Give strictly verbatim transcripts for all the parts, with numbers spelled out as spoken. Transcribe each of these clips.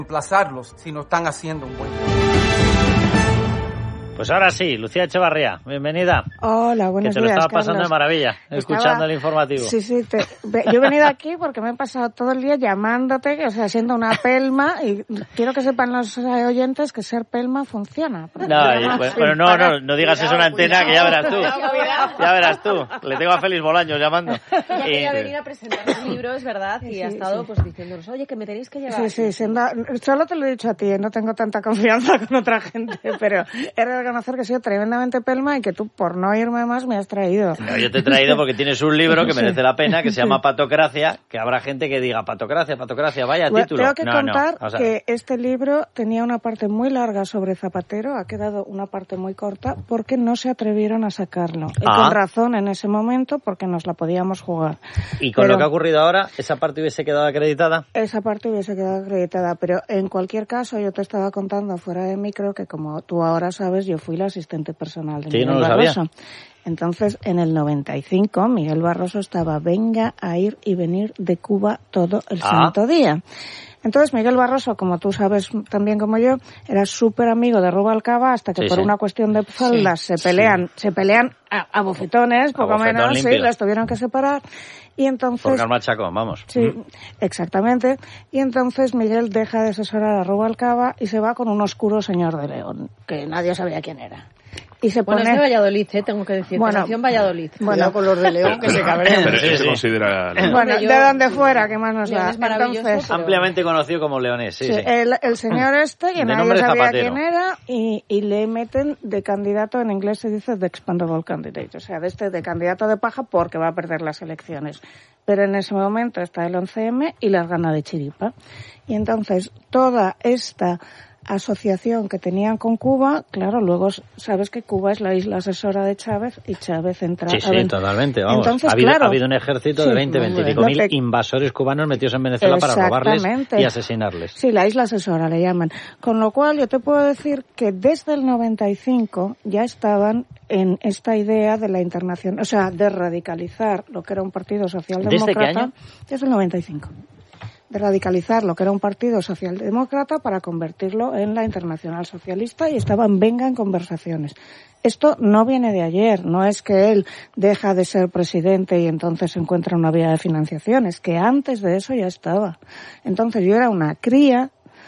reemplazarlos si no están haciendo un buen trabajo. Pues ahora sí, Lucía Echevarría, bienvenida. Hola, buenos días, Que te lo estaba pasando Carlos. de maravilla, escuchando Estaba... el informativo. Sí, sí, te... yo he venido aquí porque me he pasado todo el día llamándote, o sea, siendo una pelma, y quiero que sepan los oyentes que ser pelma funciona. No, y, pues, bueno, no, no, no digas cuidado, eso en la antena, cuidado, que ya verás tú. Cuidado, cuidado. Ya verás tú, le tengo a Félix Bolaños llamando. Ella quería venir a presentar un libro, es verdad, y sí, ha estado sí. pues diciéndonos, oye, que me tenéis que llevar. Sí, sí, siendo... solo te lo he dicho a ti, no tengo tanta confianza con otra gente, pero he de reconocer que he sido tremendamente pelma y que tú, por no irme más, me has traído. No, yo te he traído porque tienes un libro que merece la pena, que se llama Patocracia, que habrá gente que diga, Patocracia, Patocracia, vaya bueno, título. Tengo que no, contar no, o sea... que este libro tenía una parte muy larga sobre Zapatero, ha quedado una parte muy corta, porque no se atrevieron a sacarlo. Y ah. con razón en ese momento, porque nos la podíamos jugar. ¿Y con pero, lo que ha ocurrido ahora, esa parte hubiese quedado acreditada? Esa parte hubiese quedado acreditada, pero en cualquier caso, yo te estaba contando fuera de micro que, como tú ahora sabes, yo fui la asistente personal de sí, Miguel no lo Barroso. Sabía. Entonces, en el noventa y cinco, Miguel Barroso estaba venga a ir y venir de Cuba todo el ah. santo día. Entonces, Miguel Barroso, como tú sabes también como yo, era súper amigo de Rubalcaba hasta que sí, por sí. una cuestión de faldas sí, se pelean, sí. se pelean a, a bofetones, poco menos, sí, las tuvieron que separar. Y entonces... Por Carmen Chacón, vamos. Sí, mm. exactamente. Y entonces Miguel deja de asesorar a Rubalcaba y se va con un oscuro señor de León, que nadie sabía quién era. Y se bueno, pone... es de Valladolid, ¿eh? Tengo que decir. Bueno, nació en Valladolid. Bueno, cuidado con los de León, que se cabrean. Pero sí, se sí. considera... Bueno, yo, de donde fuera, ¿qué más nos León da? es maravilloso, Entonces, pero... ampliamente conocido como Leonés, sí, sí, sí. El, el señor este, que de nadie sabía Zapatero. quién era, y, y le meten de candidato, en inglés se dice de expendable candidate, o sea, de este de candidato de paja porque va a perder las elecciones. Pero en ese momento está el once eme y las gana de chiripa. Y entonces, toda esta asociación que tenían con Cuba, claro, luego sabes que Cuba es la isla asesora de Chávez y Chávez entra... Sí, sí, totalmente, vamos. Entonces, ha, habido, claro, ha habido un ejército sí, de veinte, veinticinco mil que... invasores cubanos metidos en Venezuela para robarles y asesinarles. Sí, la isla asesora le llaman. Con lo cual yo te puedo decir que desde el noventa y cinco ya estaban en esta idea de la internación, o sea, de radicalizar lo que era un partido socialdemócrata. ¿Desde qué año? Desde el noventa y cinco. De radicalizar lo que era un partido socialdemócrata para convertirlo en la Internacional Socialista, y estaban venga en conversaciones. Esto no viene de ayer, no es que él deja de ser presidente y entonces encuentra una vía de financiación, es que antes de eso ya estaba. Entonces yo era una cría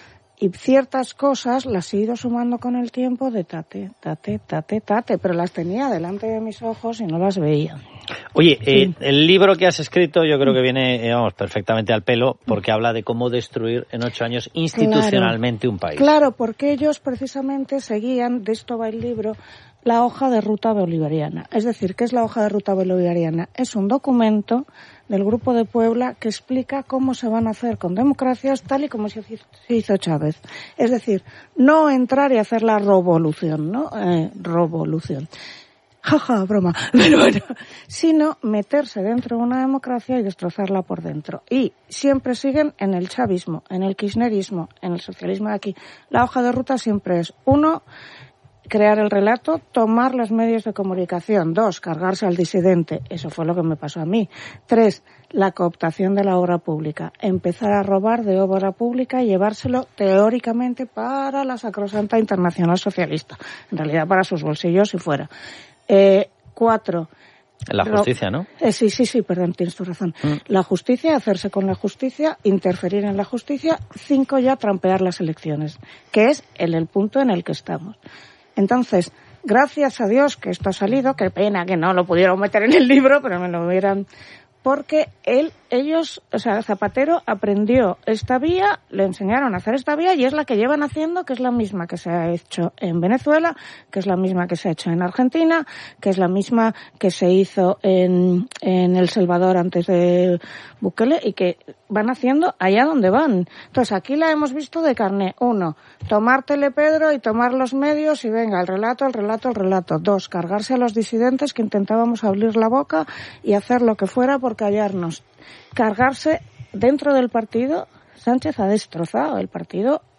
y ciertas cosas las he ido sumando con el tiempo de tate, tate, tate, tate, pero las tenía delante de mis ojos y no las veía. Oye, sí. eh, el libro que has escrito yo creo que viene, eh, vamos, perfectamente al pelo, porque habla de cómo destruir en ocho años institucionalmente claro, un país. Claro, porque ellos precisamente seguían, de esto va el libro, la hoja de ruta bolivariana. Es decir, ¿qué es la hoja de ruta bolivariana? Es un documento del Grupo de Puebla que explica cómo se van a hacer con democracias tal y como se hizo Chávez. Es decir, no entrar y hacer la revolución, ¿no? Eh, revolución. Jaja, ja, broma, pero bueno, sino meterse dentro de una democracia y destrozarla por dentro. Y siempre siguen en el chavismo, en el kirchnerismo, en el socialismo de aquí. La hoja de ruta siempre es, uno, crear el relato, tomar los medios de comunicación. Dos, cargarse al disidente. Eso fue lo que me pasó a mí. Tres, la cooptación de la obra pública. Empezar a robar de obra pública y llevárselo teóricamente para la sacrosanta Internacional Socialista. En realidad para sus bolsillos si fuera. Eh, cuatro. La justicia, ¿no? Eh, sí, sí, sí, perdón, tienes tu razón. Mm. La justicia, hacerse con la justicia, interferir en la justicia. Cinco, ya trampear las elecciones, que es el, el punto en el que estamos. Entonces, gracias a Dios que esto ha salido, qué pena que no lo pudieron meter en el libro, pero me lo hubieran... Porque él, ellos, o sea, Zapatero aprendió esta vía, le enseñaron a hacer esta vía y es la que llevan haciendo, que es la misma que se ha hecho en Venezuela, que es la misma que se ha hecho en Argentina, que es la misma que se hizo en, en El Salvador antes de Bukele y que van haciendo allá donde van. Entonces aquí la hemos visto de carné. Uno, tomar Telepedro y tomar los medios y venga, el relato, el relato, el relato. Dos, cargarse a los disidentes que intentábamos abrir la boca y hacer lo que fuera por callarnos. Cargarse dentro del partido. Sánchez ha destrozado el partido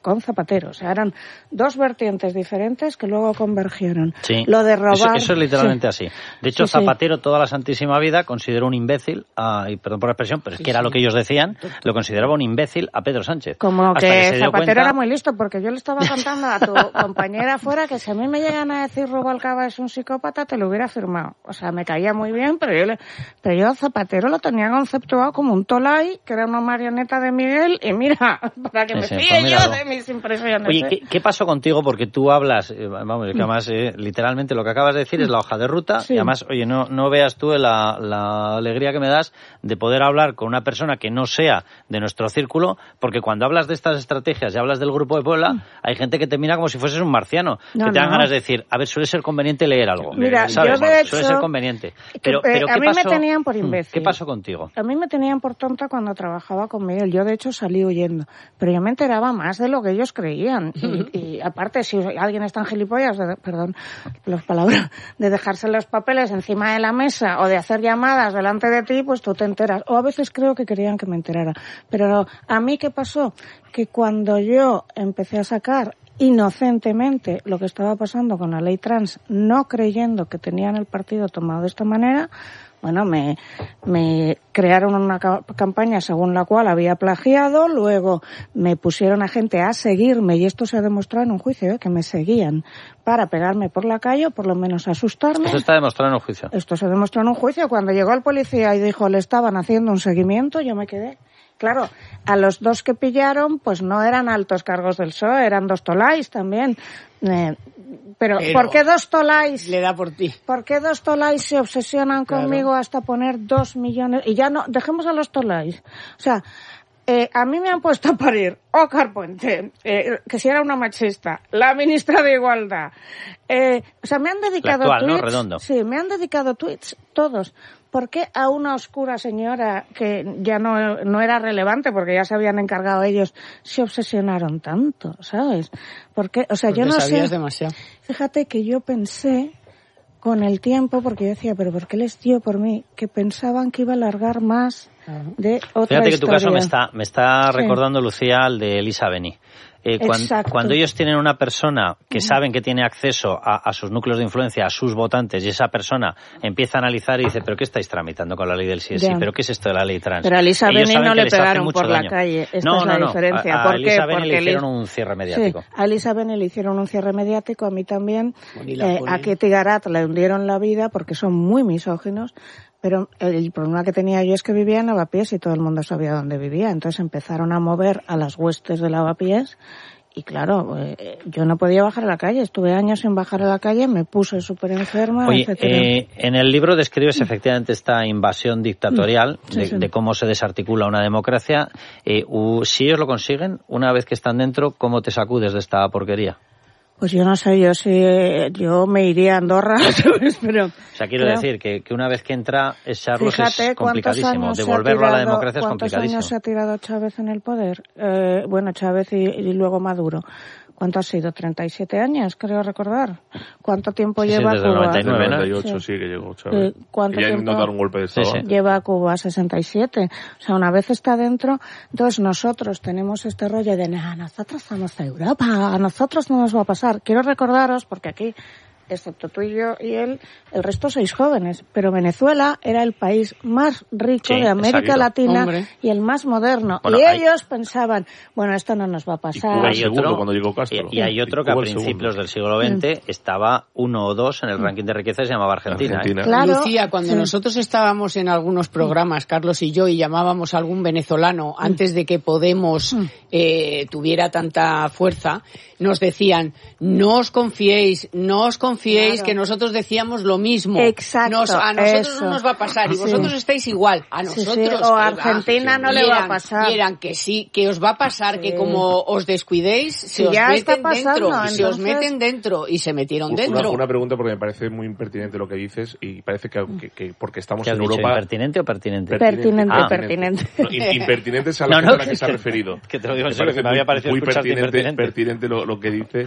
con Zapatero. O sea, eran dos vertientes diferentes que luego convergieron. Sí. Lo de robar... Eso, eso es literalmente sí. así. De hecho, sí, sí. Zapatero toda la santísima vida consideró un imbécil, a, y perdón por la expresión, pero es sí, que era sí. lo que ellos decían, lo consideraba un imbécil a Pedro Sánchez. Como Hasta que, que se dio Zapatero cuenta... era muy listo, porque yo le estaba contando a tu compañera afuera que si a mí me llegan a decir Rubalcaba es un psicópata, te lo hubiera firmado. O sea, me caía muy bien, pero yo, le, pero yo a Zapatero lo tenía conceptuado como un tolai, que era una marioneta de Miguel, y mira, para que me sí, fíe pues yo de mis impresiones. Oye, ¿eh? ¿qué, ¿qué pasó contigo? Porque tú hablas, eh, vamos, que además eh, literalmente lo que acabas de decir es la hoja de ruta, sí. y además, oye, no, no veas tú la, la alegría que me das de poder hablar con una persona que no sea de nuestro círculo, porque cuando hablas de estas estrategias y hablas del Grupo de Puebla, mm. hay gente que te mira como si fueses un marciano, no, que te dan no. ganas de decir, a ver, suele ser conveniente leer algo. Mira, ¿sabes? yo de hecho, suele ser conveniente. Pero, que, pero eh, a ¿qué mí pasó? me tenían por imbécil. ¿Qué pasó contigo? A mí me tenían por tonta cuando trabajaba con Miguel. Yo, de hecho, salí huyendo. Pero yo me enteraba más de lo que ellos creían. Uh-huh. Y, y aparte, si alguien es tan gilipollas, de, perdón las palabras, de dejarse los papeles encima de la mesa o de hacer llamadas delante de ti, pues tú te enteras. O a veces creo que querían que me enterara. Pero a mí, ¿qué pasó? Que cuando yo empecé a sacar inocentemente lo que estaba pasando con la ley trans, no creyendo que tenían el partido tomado de esta manera, bueno, me, me crearon una ca- campaña según la cual había plagiado, luego me pusieron a gente a seguirme, y esto se ha demostrado en un juicio, ¿eh? Que me seguían para pegarme por la calle, o por lo menos asustarme. Esto está demostrado en un juicio. Esto se demostró en un juicio. Cuando llegó el policía y dijo le estaban haciendo un seguimiento, yo me quedé. Claro, a los dos que pillaron, pues no eran altos cargos del P S O E, eran dos tolais también. Eh, pero, pero, ¿por qué dos tolais? Le da por ti. ¿Por qué dos tolais se obsesionan claro. conmigo hasta poner dos millones? Y ya no, dejemos a los tolais. O sea, eh, a mí me han puesto a parir Óscar Puente, eh, que si era una machista, la ministra de Igualdad. Eh, o sea, me han dedicado la actual, tweets. ¿no? Redondo. Sí, me han dedicado tweets todos. ¿Por qué a una oscura señora que ya no, no era relevante porque ya se habían encargado ellos, se obsesionaron tanto, ¿sabes? Porque, o sea, porque yo no sabías sé. Demasiado. Fíjate que yo pensé con el tiempo, porque yo decía, pero ¿por qué les dio por mí? Que pensaban que iba a alargar más de otra Fíjate que historia. tu caso me está, me está sí. recordando, Lucía, al de Elisa Beni. Eh, cuando, cuando ellos tienen una persona que uh-huh. saben que tiene acceso a, a sus núcleos de influencia, a sus votantes, y esa persona empieza a analizar y dice, ¿pero qué estáis tramitando con la ley del sí es sí? ¿Pero qué es esto de la ley trans? Pero a Elisa Beni no le pegaron por daño. la calle. Esta no, es no, la no. diferencia. A, a ¿Por Elisa qué? Beni le hicieron el... un cierre mediático. Sí, a Elisa Beni le hicieron un cierre mediático, a mí también. Eh, a Ketty Garat le hundieron la vida porque son muy misóginos. Pero el problema que tenía yo es que vivía en Lavapiés y todo el mundo sabía dónde vivía. Entonces empezaron a mover a las huestes de Lavapiés. Y claro, eh, yo no podía bajar a la calle. Estuve años sin bajar a la calle, me puse súper enferma, Oye, etcétera. Eh, en el libro describes efectivamente esta invasión dictatorial sí, de, sí. de cómo se desarticula una democracia. Eh, u, si ellos lo consiguen, una vez que están dentro, ¿cómo te sacudes de esta porquería? Pues yo no sé, yo sí, yo me iría a Andorra, ¿sabes? Pero, o sea, quiero pero, decir que, que una vez que entra, echarlos fíjate, es complicadísimo. Devolverlo tirado, a la democracia es complicadísimo. ¿Cuántos años se ha tirado Chávez en el poder? Eh, bueno, Chávez y, y luego Maduro. ¿Cuánto ha sido? treinta y siete años, creo recordar. ¿Cuánto tiempo sí, lleva sí, desde Cuba? noventa y nueve, noventa y ocho, sí. sí, que llegó Chávez. ¿Cuánto y ya tiempo no dar un golpe de estado. Sí, sí. Lleva Cuba sesenta y siete. O sea, una vez está dentro, entonces nosotros tenemos este rollo de, nah, nosotros somos Europa, a nosotros no nos va a pasar. Quiero recordaros, porque aquí, excepto tú y yo y él, el resto sois jóvenes, pero Venezuela era el país más rico sí, de América exacto. Latina Hombre. y el más moderno. Bueno, y hay... ellos pensaban, bueno, esto no nos va a pasar. Y Cuba el hay segundo otro, cuando llegó Castro. Y, y hay otro y que a Cuba principios del siglo veinte mm. estaba uno o dos en el ranking de riqueza y se llamaba Argentina. Argentina. ¿eh? Claro, Lucía, cuando sí. nosotros estábamos en algunos programas, Carlos y yo, y llamábamos a algún venezolano mm. antes de que Podemos mm. eh, tuviera tanta fuerza, nos decían, no os confiéis, no os confiéis, claro. que nosotros decíamos lo mismo. Exacto, nos, a nosotros eso. no nos va a pasar, y vosotros sí. estáis igual. A nosotros. Sí, sí. O a Argentina va. no le va a pasar. Y eran que sí, que os va a pasar, sí. que como os descuidéis, se sí, os ya meten pasando, dentro, entonces... se os meten dentro, y se metieron una, dentro. Una pregunta porque me parece muy impertinente lo que dices, y parece que, que, que porque estamos ¿Qué has en dicho, Europa... ¿impertinente o pertinente? Pertinente, ah, pertinente. No, impertinente es a la no, gente no, a la que se ha referido. Que te lo digo en me serio, parece que me había parecido muy escucharte pertinente, impertinente. pertinente lo, lo que dices,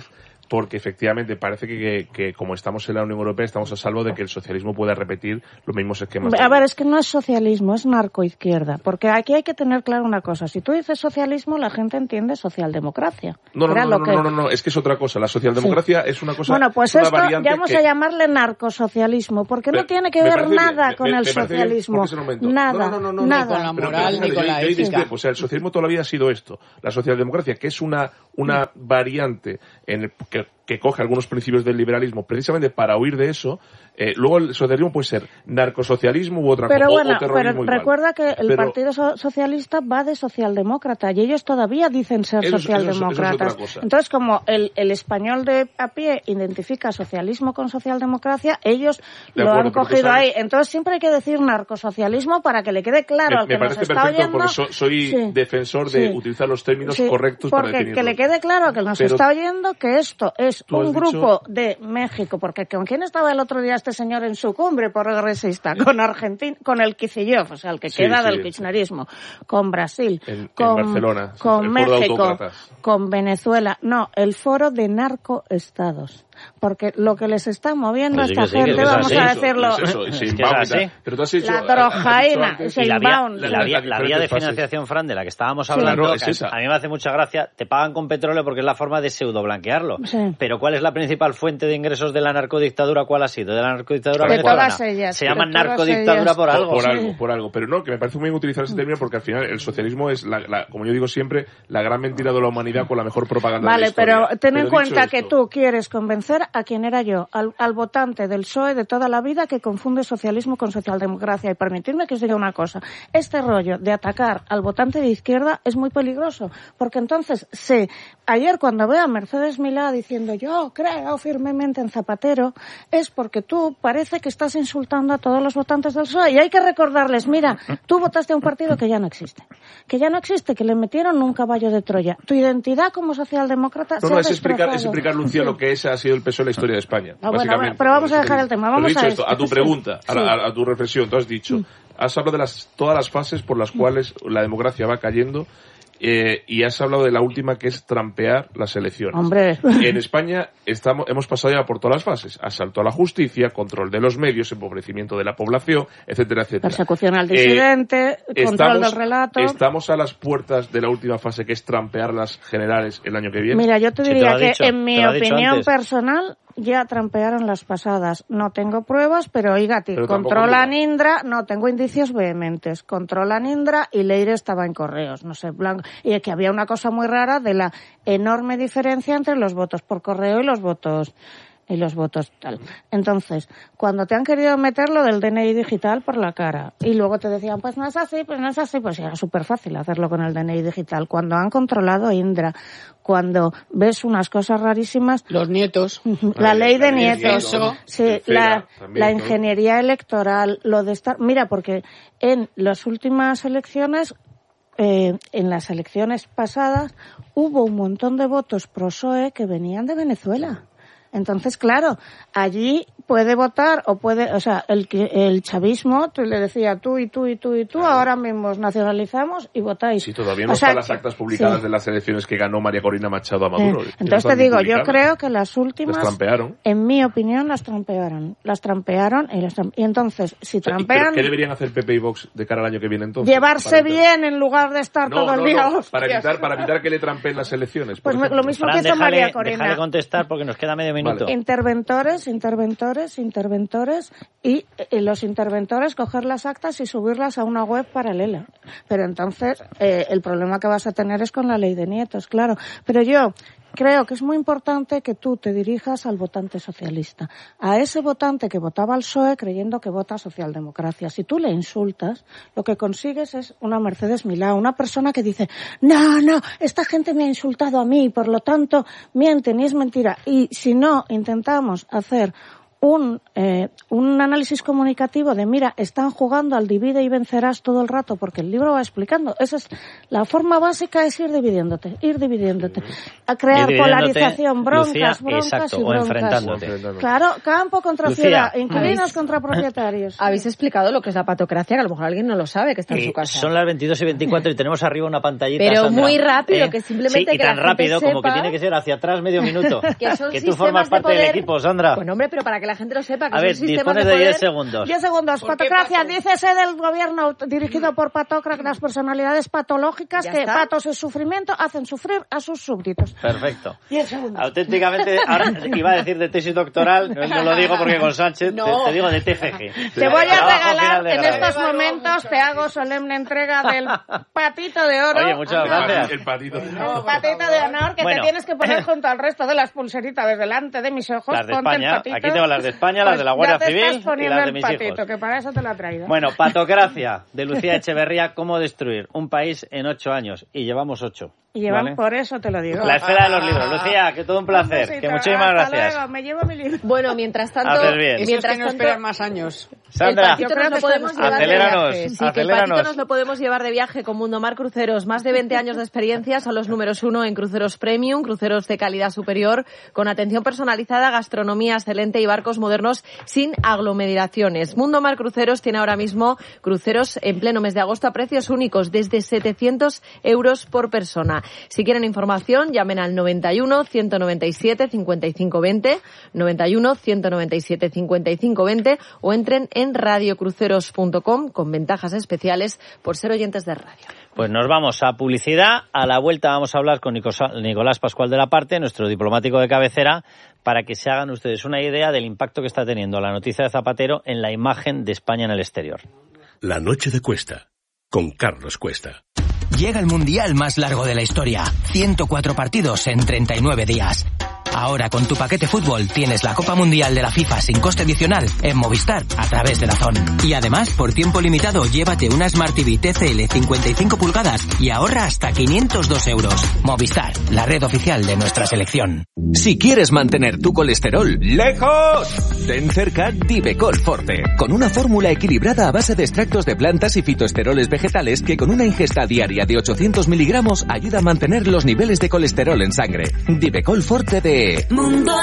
porque efectivamente parece que, que, que como estamos en la Unión Europea estamos a salvo de que el socialismo pueda repetir los mismos esquemas. A ver, es que no es socialismo, es narcoizquierda, porque aquí hay que tener claro una cosa, si tú dices socialismo la gente entiende socialdemocracia. No, no, no, no, que... no, no, no, es que es otra cosa, la socialdemocracia sí. es una cosa, bueno, pues es una esto variante ya vamos que... a llamarle narcosocialismo, porque me, no tiene que ver nada bien, con me, el me socialismo, No, nada, no, no, no, nada. No, con la pero, moral pero, ni con la yo, yo ética. discrepo, o sea, el socialismo todavía ha sido esto, la socialdemocracia, que es una, una variante en el, que, que coge algunos principios del liberalismo precisamente para huir de eso. Eh, luego el socialismo puede ser narcosocialismo u otra cosa, pero bueno, o terrorismo pero igual. Recuerda que el pero, Partido Socialista va de socialdemócrata y ellos todavía dicen ser eso, socialdemócratas. Eso, eso es Entonces, como el, el español de a pie identifica socialismo con socialdemocracia, ellos de lo acuerdo, han cogido sabes, ahí. Entonces siempre hay que decir narcosocialismo para que le quede claro me, al que me parece nos está perfecto oyendo. Porque so, soy sí, defensor de sí, utilizar los términos sí, correctos para porque definirlos. que le quede claro al que nos pero, está oyendo que esto es un grupo dicho... de México, porque ¿con quién estaba el otro día este señor en su cumbre progresista? Con Argentina, con el Kicillof, o sea, el que sí, queda sí, del kirchnerismo, con Brasil, en, con, en Barcelona, con el México, con Venezuela. No, el foro de narcoestados. Porque lo que les está moviendo pues a esta sí, sí, gente, es vamos así. a decirlo... Es eso, es es que es así. Pero tú has dicho, la drogaína, antes, y la vía, inbound, la, vía, la vía de fases. financiación, Fran, de la que estábamos sí. hablando, claro, es que esa. a mí me hace mucha gracia, te pagan con petróleo porque es la forma de pseudo blanquearlo. Sí. Pero ¿cuál es la principal fuente de ingresos de la narcodictadura? ¿Cuál ha sido? De la narcodictadura de venezolana. todas ellas. Se llama todas narcodictadura ellas. por algo. Por, por sí. algo, por algo. Pero no, que me parece muy bien utilizar ese término porque al final el socialismo es, la, la, como yo digo siempre, la gran mentira de la humanidad con la mejor propaganda vale, de la historia. pero ten en pero cuenta esto, que tú quieres convencer a quien era yo, al, al votante del P S O E de toda la vida que confunde socialismo con socialdemocracia. Y permitidme que os diga una cosa. Este rollo de atacar al votante de izquierda es muy peligroso. Porque entonces, sé, ayer cuando veo a Mercedes Milá diciendo yo creo firmemente en Zapatero, es porque tú parece que estás insultando a todos los votantes del P S O E. Y hay que recordarles, mira, tú votaste a un partido que ya no existe. Que ya no existe, que le metieron un caballo de Troya. Tu identidad como socialdemócrata No, se no, ha es explicar, destrozado. es explicar, Lucía, Sí. lo que es, ha sido el P S O E en la historia de España. Ah, bueno, básicamente. bueno, pero vamos a dejar el tema, vamos dicho a esto, esto. a tu Sí. pregunta, a, Sí. la, a, a tu reflexión, tú has dicho, has hablado de las, todas las fases por las cuales la democracia va cayendo. Eh, y has hablado de la última, que es trampear las elecciones. Hombre. En España estamos, hemos pasado ya por todas las fases. Asalto a la justicia, control de los medios, empobrecimiento de la población, etcétera, etcétera. Persecución al disidente, Eh, control estamos, del relato. Estamos a las puertas de la última fase, que es trampear las generales el año que viene. Mira, yo te Si te diría lo ha que dicho, en mi te lo ha dicho opinión antes. personal ya trampearon las pasadas. No tengo pruebas, pero oiga, ti, Pero tampoco controlan duda. Indra, no tengo indicios vehementes. Controlan Indra y Leire estaba en correos, no sé, blanco. Y es que había una cosa muy rara de la enorme diferencia entre los votos por correo y los votos y los votos tal. Entonces, cuando te han querido meter lo del D N I digital por la cara y luego te decían, pues no es así, pues no es así, pues era súper fácil hacerlo con el D N I digital. Cuando han controlado Indra, cuando ves unas cosas rarísimas, Los nietos. la Ay, ley de la ley de nietos, nietos, sí, el FERA la, también, la ¿no? ingeniería electoral, lo de estar, mira, porque en las últimas elecciones Eh, en las elecciones pasadas hubo un montón de votos pro P S O E que venían de Venezuela. Entonces, claro, allí puede votar o puede, o sea, el el chavismo, tú le decía tú y tú y tú y tú, claro. Ahora mismo os nacionalizamos y votáis. Sí, todavía no o sea, están las actas publicadas sí. de las elecciones que ganó María Corina Machado a Maduro. Sí. Entonces te digo, yo creo que las Las últimas, trampearon. en mi opinión, las trampearon. Las trampearon y las trampe... Y entonces, si trampean... ¿Qué deberían hacer P P y Vox de cara al año que viene entonces? Llevarse bien en lugar de estar no, todo el no, día... no, para evitar, para evitar que le trampeen las elecciones. Pues por lo mismo Fran, que hizo déjale, María Corina. déjale contestar porque nos queda medio minuto. Vale. Interventores, interventores, interventores y, y los interventores coger las actas y subirlas a una web paralela. Pero entonces eh, el problema que vas a tener es con la ley de nietos, claro. Pero yo creo que es muy importante que tú te dirijas al votante socialista, a ese votante que votaba al P S O E creyendo que vota socialdemocracia. Si tú le insultas, lo que consigues es una Mercedes Milá, una persona que dice, no, no, esta gente me ha insultado a mí, por lo tanto mienten y es mentira. Y si no intentamos hacer un, eh, un análisis comunicativo de, mira, están jugando al divide y vencerás todo el rato, porque el libro va explicando. Esa es la forma básica, es ir dividiéndote, ir dividiéndote, a crear polarización, broncas, Lucía, broncas exacto, y broncas. o enfrentándote. Claro, campo contra Lucía, ciudad, inquilinos ¿habéis, contra propietarios. Habéis explicado lo que es la patocracia, que a lo mejor alguien no lo sabe, que está en Y su casa. son las veintidós y veinticuatro y tenemos arriba una pantallita, Pero Sandra, muy rápido, ¿eh? que simplemente sí, y que tan la gente rápido como que sepa tiene que ser hacia atrás medio minuto. Que son que tú sistemas formas de parte poder... del equipo, Sandra. Bueno, hombre, pero para que la gente lo sepa, que A son ver, sistemas dispones de de poder... diez segundos. diez segundos. Patocracia, dícese del gobierno dirigido por patócratas, las personalidades patológicas ¿Ya que está? patos es sufrimiento, hacen sufrir a sus súbditos. Perfecto. diez segundos. Auténticamente, ahora iba a decir de tesis doctoral, no, no lo digo porque con Sánchez, No. te, te digo de T F G. Te voy a Trabajo regalar final de en grado. estos momentos, te hago solemne entrega del patito de oro. Oye, muchas El gracias. patito- El patito. El patito de honor que Bueno. te tienes que poner junto al resto de las pulseritas delante de mis ojos. Las de Ponte el España, patito. aquí tengo las de España, las de la Guardia Pues ya te Civil estás poniendo y las de el mis patito, hijos. que para eso te lo he traído. Bueno, Patocracia, de Lucía Echeverría, cómo destruir un país en ocho años. Y llevamos ocho. Y llevan, ¿vale? por eso te lo digo. La esfera de los libros. Lucía, que todo un placer. besito, Que muchísimas hasta gracias. luego, me llevo mi libro. Bueno, mientras tanto... Haces bien. Eso es Mientras que no tanto, esperan más años. Sandra, el patito Yo creo nos lo que podemos estamos- llevar Aceléranos, de viaje. Sí, que el aceléranos. patito nos lo podemos llevar de viaje con Mundo Mar Cruceros. Más de veinte años de experiencia, son los números uno en cruceros premium, cruceros de calidad superior, con atención personalizada, gastronomía excelente y barcos modernos sin aglomeraciones. Mundo Mar Cruceros tiene ahora mismo cruceros en pleno mes de agosto a precios únicos, desde setecientos euros por persona. Si quieren información, llamen al noventa y uno, ciento noventa y siete, cincuenta y cinco veinte, noventa y uno, ciento noventa y siete, cincuenta y cinco veinte o entren en radiocruceros punto com con ventajas especiales por ser oyentes de radio. pues nos vamos a publicidad. A la vuelta vamos a hablar con Nicosa- Nicolás Pascual de la Parte, nuestro diplomático de cabecera, para que se hagan ustedes una idea del impacto que está teniendo la noticia de Zapatero en la imagen de España en el exterior. La noche de Cuesta, con Carlos Cuesta. Llega el mundial más largo de la historia. ciento cuatro partidos en treinta y nueve días. Ahora con tu paquete fútbol tienes la Copa Mundial de la FIFA sin coste adicional en Movistar a través de Dazón. Y además, por tiempo limitado, llévate una Smart T V T C L cincuenta y cinco pulgadas y ahorra hasta quinientos dos euros. Movistar, la red oficial de nuestra selección. Si quieres mantener tu colesterol lejos, ten cerca Divecol Forte, con una fórmula equilibrada a base de extractos de plantas y fitoesteroles vegetales que con una ingesta diaria de ochocientos miligramos ayuda a mantener los niveles de colesterol en sangre. Divecol Forte de Mundo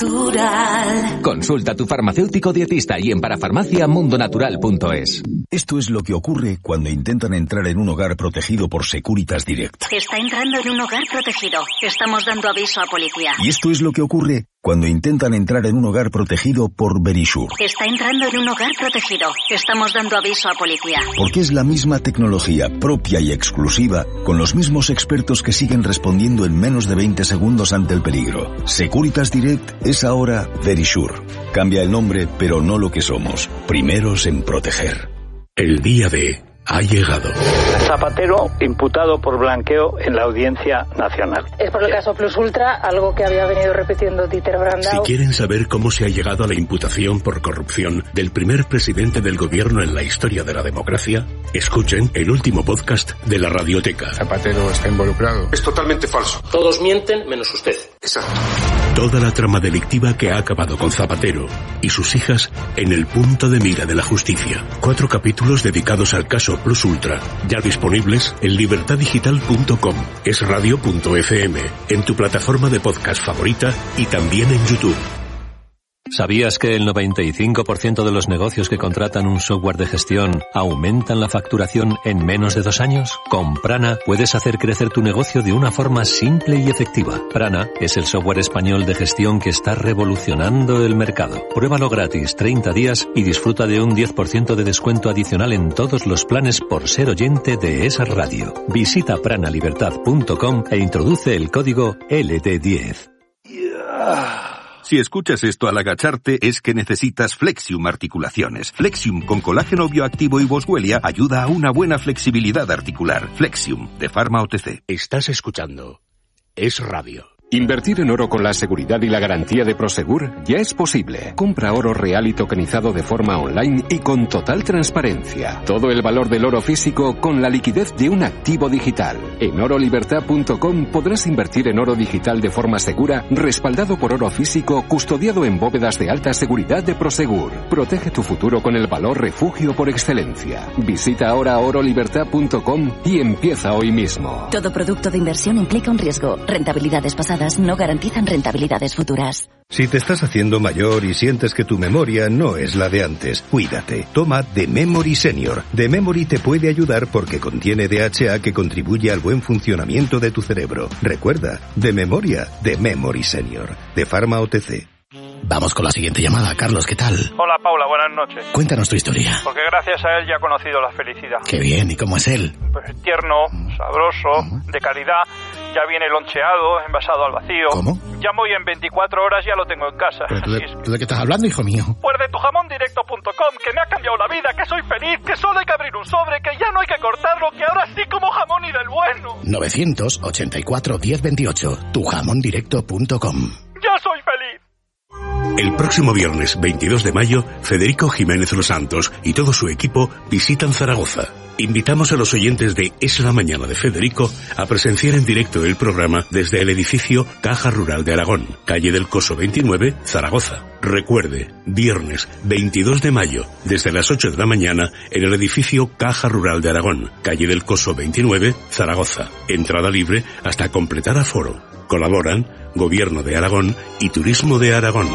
Natural. Consulta a tu farmacéutico dietista y en parafarmacia mundonatural punto es. Esto es lo que ocurre cuando intentan entrar en un hogar protegido por Securitas Direct. Está entrando en un hogar protegido. Estamos dando aviso a policía. Y esto es lo que ocurre cuando intentan entrar en un hogar protegido por Verisure. Está entrando en un hogar protegido. Estamos dando aviso a policía. Porque es la misma tecnología propia y exclusiva, con los mismos expertos que siguen respondiendo en menos de veinte segundos ante el peligro. Securitas Direct es ahora Verisure. Cambia el nombre, pero no lo que somos. Primeros en proteger. El día de ha llegado. Zapatero imputado por blanqueo en la Audiencia Nacional. Es por el caso Plus Ultra, algo que había venido repitiendo Dieter Brandau. Si quieren saber cómo se ha llegado a la imputación por corrupción del primer presidente del gobierno en la historia de la democracia, escuchen el último podcast de la Radioteca. Zapatero está involucrado. Es totalmente falso. Todos mienten menos usted. Exacto. Toda la trama delictiva que ha acabado con Zapatero y sus hijas en el punto de mira de la justicia. Cuatro capítulos dedicados al caso Plus Ultra, ya disponibles en libertad digital punto com, esradio punto f m, en tu plataforma de podcast favorita y también en YouTube. ¿Sabías que el noventa y cinco por ciento de los negocios que contratan un software de gestión aumentan la facturación en menos de dos años? Con Prana puedes hacer crecer tu negocio de una forma simple y efectiva. Prana es el software español de gestión que está revolucionando el mercado. Pruébalo gratis treinta días y disfruta de un diez por ciento de descuento adicional en todos los planes por ser oyente de esa radio. Visita prana libertad punto com e introduce el código L D diez. Si escuchas esto al agacharte es que necesitas Flexium Articulaciones. Flexium con colágeno bioactivo y boswellia ayuda a una buena flexibilidad articular. Flexium, de Pharma O T C. Estás escuchando Es Radio. Invertir en oro con la seguridad y la garantía de Prosegur ya es posible. Compra oro real y tokenizado de forma online y con total transparencia. Todo el valor del oro físico con la liquidez de un activo digital. En oro libertad punto com podrás invertir en oro digital de forma segura, respaldado por oro físico, custodiado en bóvedas de alta seguridad de Prosegur. Protege tu futuro con el valor refugio por excelencia. Visita ahora oro libertad punto com y empieza hoy mismo. Todo producto de inversión implica un riesgo. Rentabilidades pasadas no garantizan rentabilidades futuras. Si te estás haciendo mayor y sientes que tu memoria no es la de antes, cuídate. Toma The Memory Senior. The Memory te puede ayudar porque contiene D H A que contribuye al buen funcionamiento de tu cerebro. Recuerda, de memoria, The Memory Senior. De Pharma O T C. Vamos con la siguiente llamada. Carlos, ¿qué tal? Hola, Paula, buenas noches. Cuéntanos tu historia. Porque gracias a él ya he conocido la felicidad. Qué bien, ¿y cómo es él? Pues tierno, sabroso, de calidad, ya viene loncheado, envasado al vacío. ¿Cómo? Llamo y en veinticuatro horas ya lo tengo en casa. ¿Pero tú de, es que... ¿tú de qué estás hablando, hijo mío? Pues de tu jamón directo punto com, que me ha cambiado la vida, que soy feliz, que solo hay que abrir un sobre, que ya no hay que cortarlo, que ahora sí como jamón y del bueno. nueve ochenta y cuatro, diez veintiocho, tu jamón directo punto com. ¡Ya soy feliz! El próximo viernes veintidós de mayo, Federico Jiménez Los Santos y todo su equipo visitan Zaragoza. Invitamos a los oyentes de Es la Mañana de Federico a presenciar en directo el programa desde el edificio Caja Rural de Aragón, calle del Coso veintinueve, Zaragoza. Recuerde, viernes veintidós de mayo, desde las ocho de la mañana, en el edificio Caja Rural de Aragón, calle del Coso veintinueve, Zaragoza. Entrada libre hasta completar aforo. Colaboran Gobierno de Aragón y Turismo de Aragón.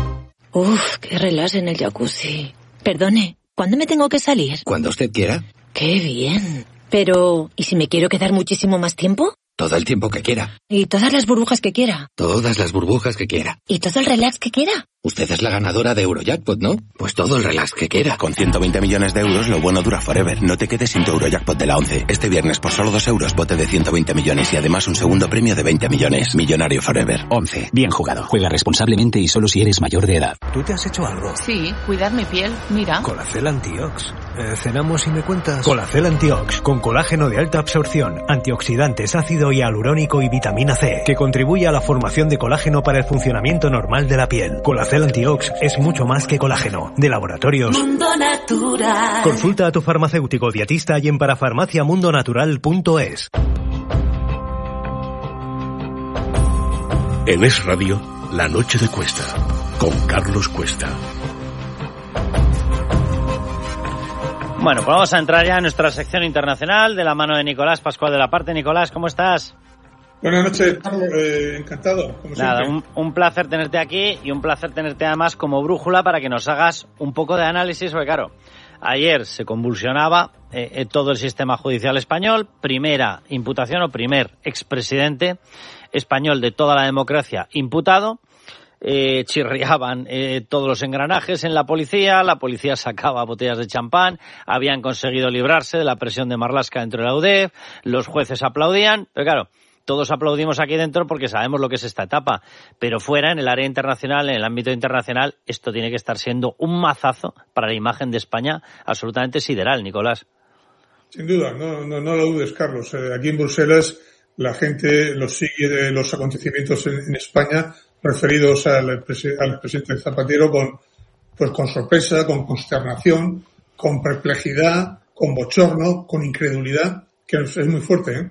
Uf, qué relax en el jacuzzi. Perdone, ¿cuándo me tengo que salir? Cuando usted quiera. ¡Qué bien! Pero, ¿y si me quiero quedar muchísimo más tiempo? Todo el tiempo que quiera. ¿Y todas las burbujas que quiera? Todas las burbujas que quiera. ¿Y todo el relax que quiera? Usted es la ganadora de Eurojackpot, ¿no? Pues todo el relax que quiera. Con ciento veinte millones de euros, lo bueno dura forever. No te quedes sin tu Eurojackpot de la once. Este viernes, por solo dos euros, bote de ciento veinte millones y además un segundo premio de veinte millones. Millonario forever. once. Bien jugado. Juega responsablemente y solo si eres mayor de edad. ¿Tú te has hecho algo? Sí, cuidar mi piel. Mira. Colacel Antiox. Eh, cenamos y me cuentas. Colacel Antiox, con colágeno de alta absorción, antioxidantes, ácido hialurónico y vitamina C, que contribuye a la formación de colágeno para el funcionamiento normal de la piel. Colacel Antiox es mucho más que colágeno. De Laboratorios Mundo Natural. Consulta a tu farmacéutico dietista y en parafarmacia mundo natural punto es. En Es Radio, La Noche de Cuesta, con Carlos Cuesta. Bueno, pues vamos a entrar ya en nuestra sección internacional de la mano de Nicolás Pascual de la Parte. Nicolás, ¿cómo estás? Buenas noches, Carlos. Eh, encantado, como Nada, siempre. un, un placer tenerte aquí y un placer tenerte además como brújula para que nos hagas un poco de análisis, porque claro, ayer se convulsionaba eh, eh, todo el sistema judicial español, primera imputación o primer expresidente español de toda la democracia imputado. Eh, chirriaban eh, todos los engranajes en la policía, la policía sacaba botellas de champán, habían conseguido librarse de la presión de Marlaska dentro de la U D E F, los jueces aplaudían, pero claro, todos aplaudimos aquí dentro porque sabemos lo que es esta etapa, pero fuera, en el área internacional, en el ámbito internacional, esto tiene que estar siendo un mazazo para la imagen de España absolutamente sideral, Nicolás. Sin duda, no, no, no lo dudes, Carlos. Eh, aquí en Bruselas la gente los sigue de los acontecimientos en, en España referidos al, al presidente Zapatero con, pues con sorpresa, con consternación, con perplejidad, con bochorno, con incredulidad, que es, es muy fuerte, ¿eh?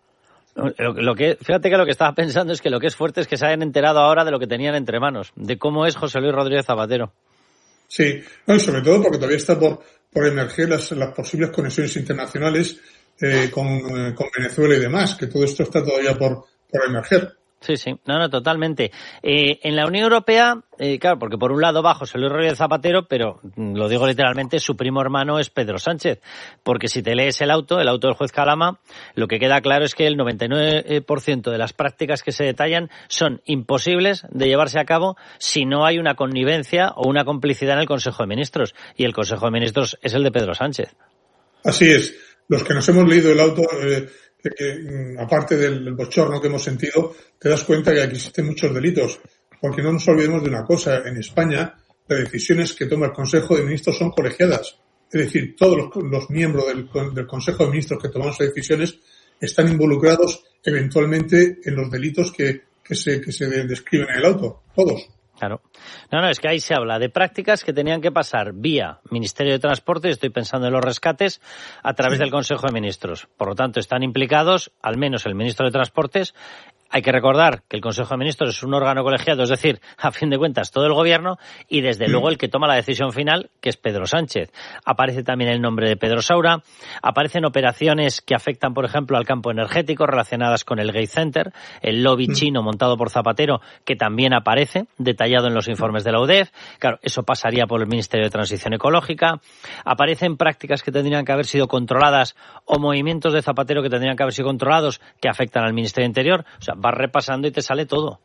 Lo, lo que, fíjate que lo que estaba pensando es que lo que es fuerte es que se hayan enterado ahora de lo que tenían entre manos, de cómo es José Luis Rodríguez Zapatero. Sí, no, y sobre todo porque todavía está por, por emerger las, las posibles conexiones internacionales eh, con, eh, con Venezuela y demás, que todo esto está todavía por, por emerger. Sí, sí, no, no, totalmente. Eh, en la Unión Europea, eh, claro, porque por un lado va José Luis Rodríguez Zapatero, pero lo digo literalmente, su primo hermano es Pedro Sánchez, porque si te lees el auto, el auto del juez Calama, lo que queda claro es que el noventa y nueve por ciento de las prácticas que se detallan son imposibles de llevarse a cabo si no hay una connivencia o una complicidad en el Consejo de Ministros, y el Consejo de Ministros es el de Pedro Sánchez. Así es. Los que nos hemos leído el auto... Eh... que aparte del bochorno que hemos sentido, te das cuenta que aquí existen muchos delitos, porque no nos olvidemos de una cosa, en España las decisiones que toma el Consejo de Ministros son colegiadas, es decir, todos los, los miembros del, del Consejo de Ministros que toman esas decisiones están involucrados eventualmente en los delitos que que se, que se describen en el auto, todos. Claro. No, no, es que ahí se habla de prácticas que tenían que pasar vía Ministerio de Transporte, estoy pensando en los rescates, a través del Consejo de Ministros. Por lo tanto, están implicados, al menos el Ministro de Transportes. Hay que recordar que el Consejo de Ministros es un órgano colegiado, es decir, a fin de cuentas, todo el Gobierno, y desde luego el que toma la decisión final, que es Pedro Sánchez. Aparece también el nombre de Pedro Saura, aparecen operaciones que afectan, por ejemplo, al campo energético relacionadas con el Gate Center, el lobby chino montado por Zapatero, que también aparece, detallado en los informes de la U D E F. Claro, eso pasaría por el Ministerio de Transición Ecológica. Aparecen prácticas que tendrían que haber sido controladas o movimientos de Zapatero que tendrían que haber sido controlados que afectan al Ministerio de Interior. O sea, vas repasando y te sale todo.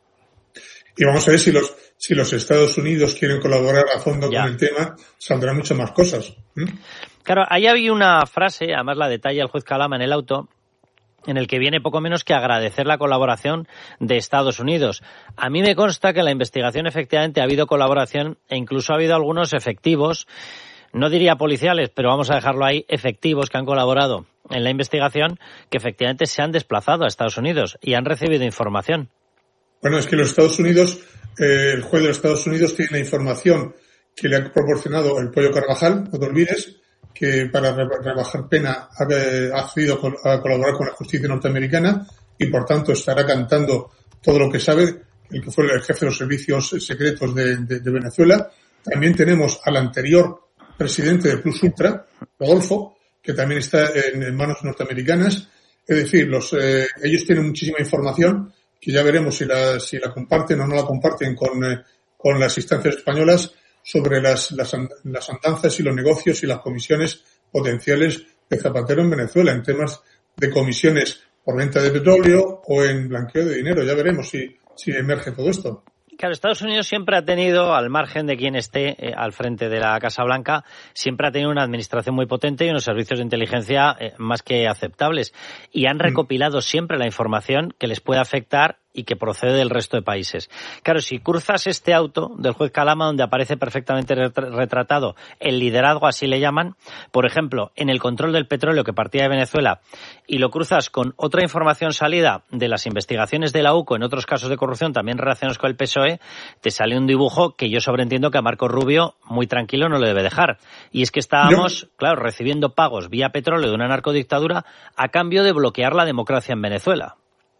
Y vamos a ver si los si los Estados Unidos quieren colaborar a fondo ya con el tema, saldrán muchas más cosas. ¿Mm? Claro, ahí había una frase, además la detalla el juez Calama en el auto, en el que viene poco menos que agradecer la colaboración de Estados Unidos. A mí me consta que en la investigación efectivamente ha habido colaboración e incluso ha habido algunos efectivos, no diría policiales, pero vamos a dejarlo ahí, efectivos que han colaborado en la investigación, que efectivamente se han desplazado a Estados Unidos y han recibido información. Bueno, es que los Estados Unidos, eh, el juez de los Estados Unidos tiene la información que le ha proporcionado el Pollo Carvajal, no te olvides, que para rebajar pena ha accedido a colaborar con la justicia norteamericana y por tanto estará cantando todo lo que sabe, el que fue el jefe de los servicios secretos de, de, de Venezuela. También tenemos al anterior presidente de Plus Ultra, Rodolfo, que también está en, en manos norteamericanas. Es decir, los eh, ellos tienen muchísima información que ya veremos si la, si la comparten o no la comparten con, eh, con las instancias españolas sobre las, las, las andanzas y los negocios y las comisiones potenciales de Zapatero en Venezuela, en temas de comisiones por venta de petróleo o en blanqueo de dinero. Ya veremos si, si emerge todo esto. Claro, Estados Unidos siempre ha tenido, al margen de quien esté eh, al frente de la Casa Blanca, siempre ha tenido una administración muy potente y unos servicios de inteligencia eh, más que aceptables. Y han recopilado siempre la información que les puede afectar y que procede del resto de países. Claro, si cruzas este auto del juez Calama, donde aparece perfectamente retratado el liderazgo, así le llaman, por ejemplo, en el control del petróleo que partía de Venezuela, y lo cruzas con otra información salida de las investigaciones de la U C O en otros casos de corrupción también relacionados con el P S O E, te sale un dibujo que yo sobreentiendo que a Marco Rubio muy tranquilo no le debe dejar. Y es que estábamos, no. claro, recibiendo pagos vía petróleo de una narcodictadura a cambio de bloquear la democracia en Venezuela.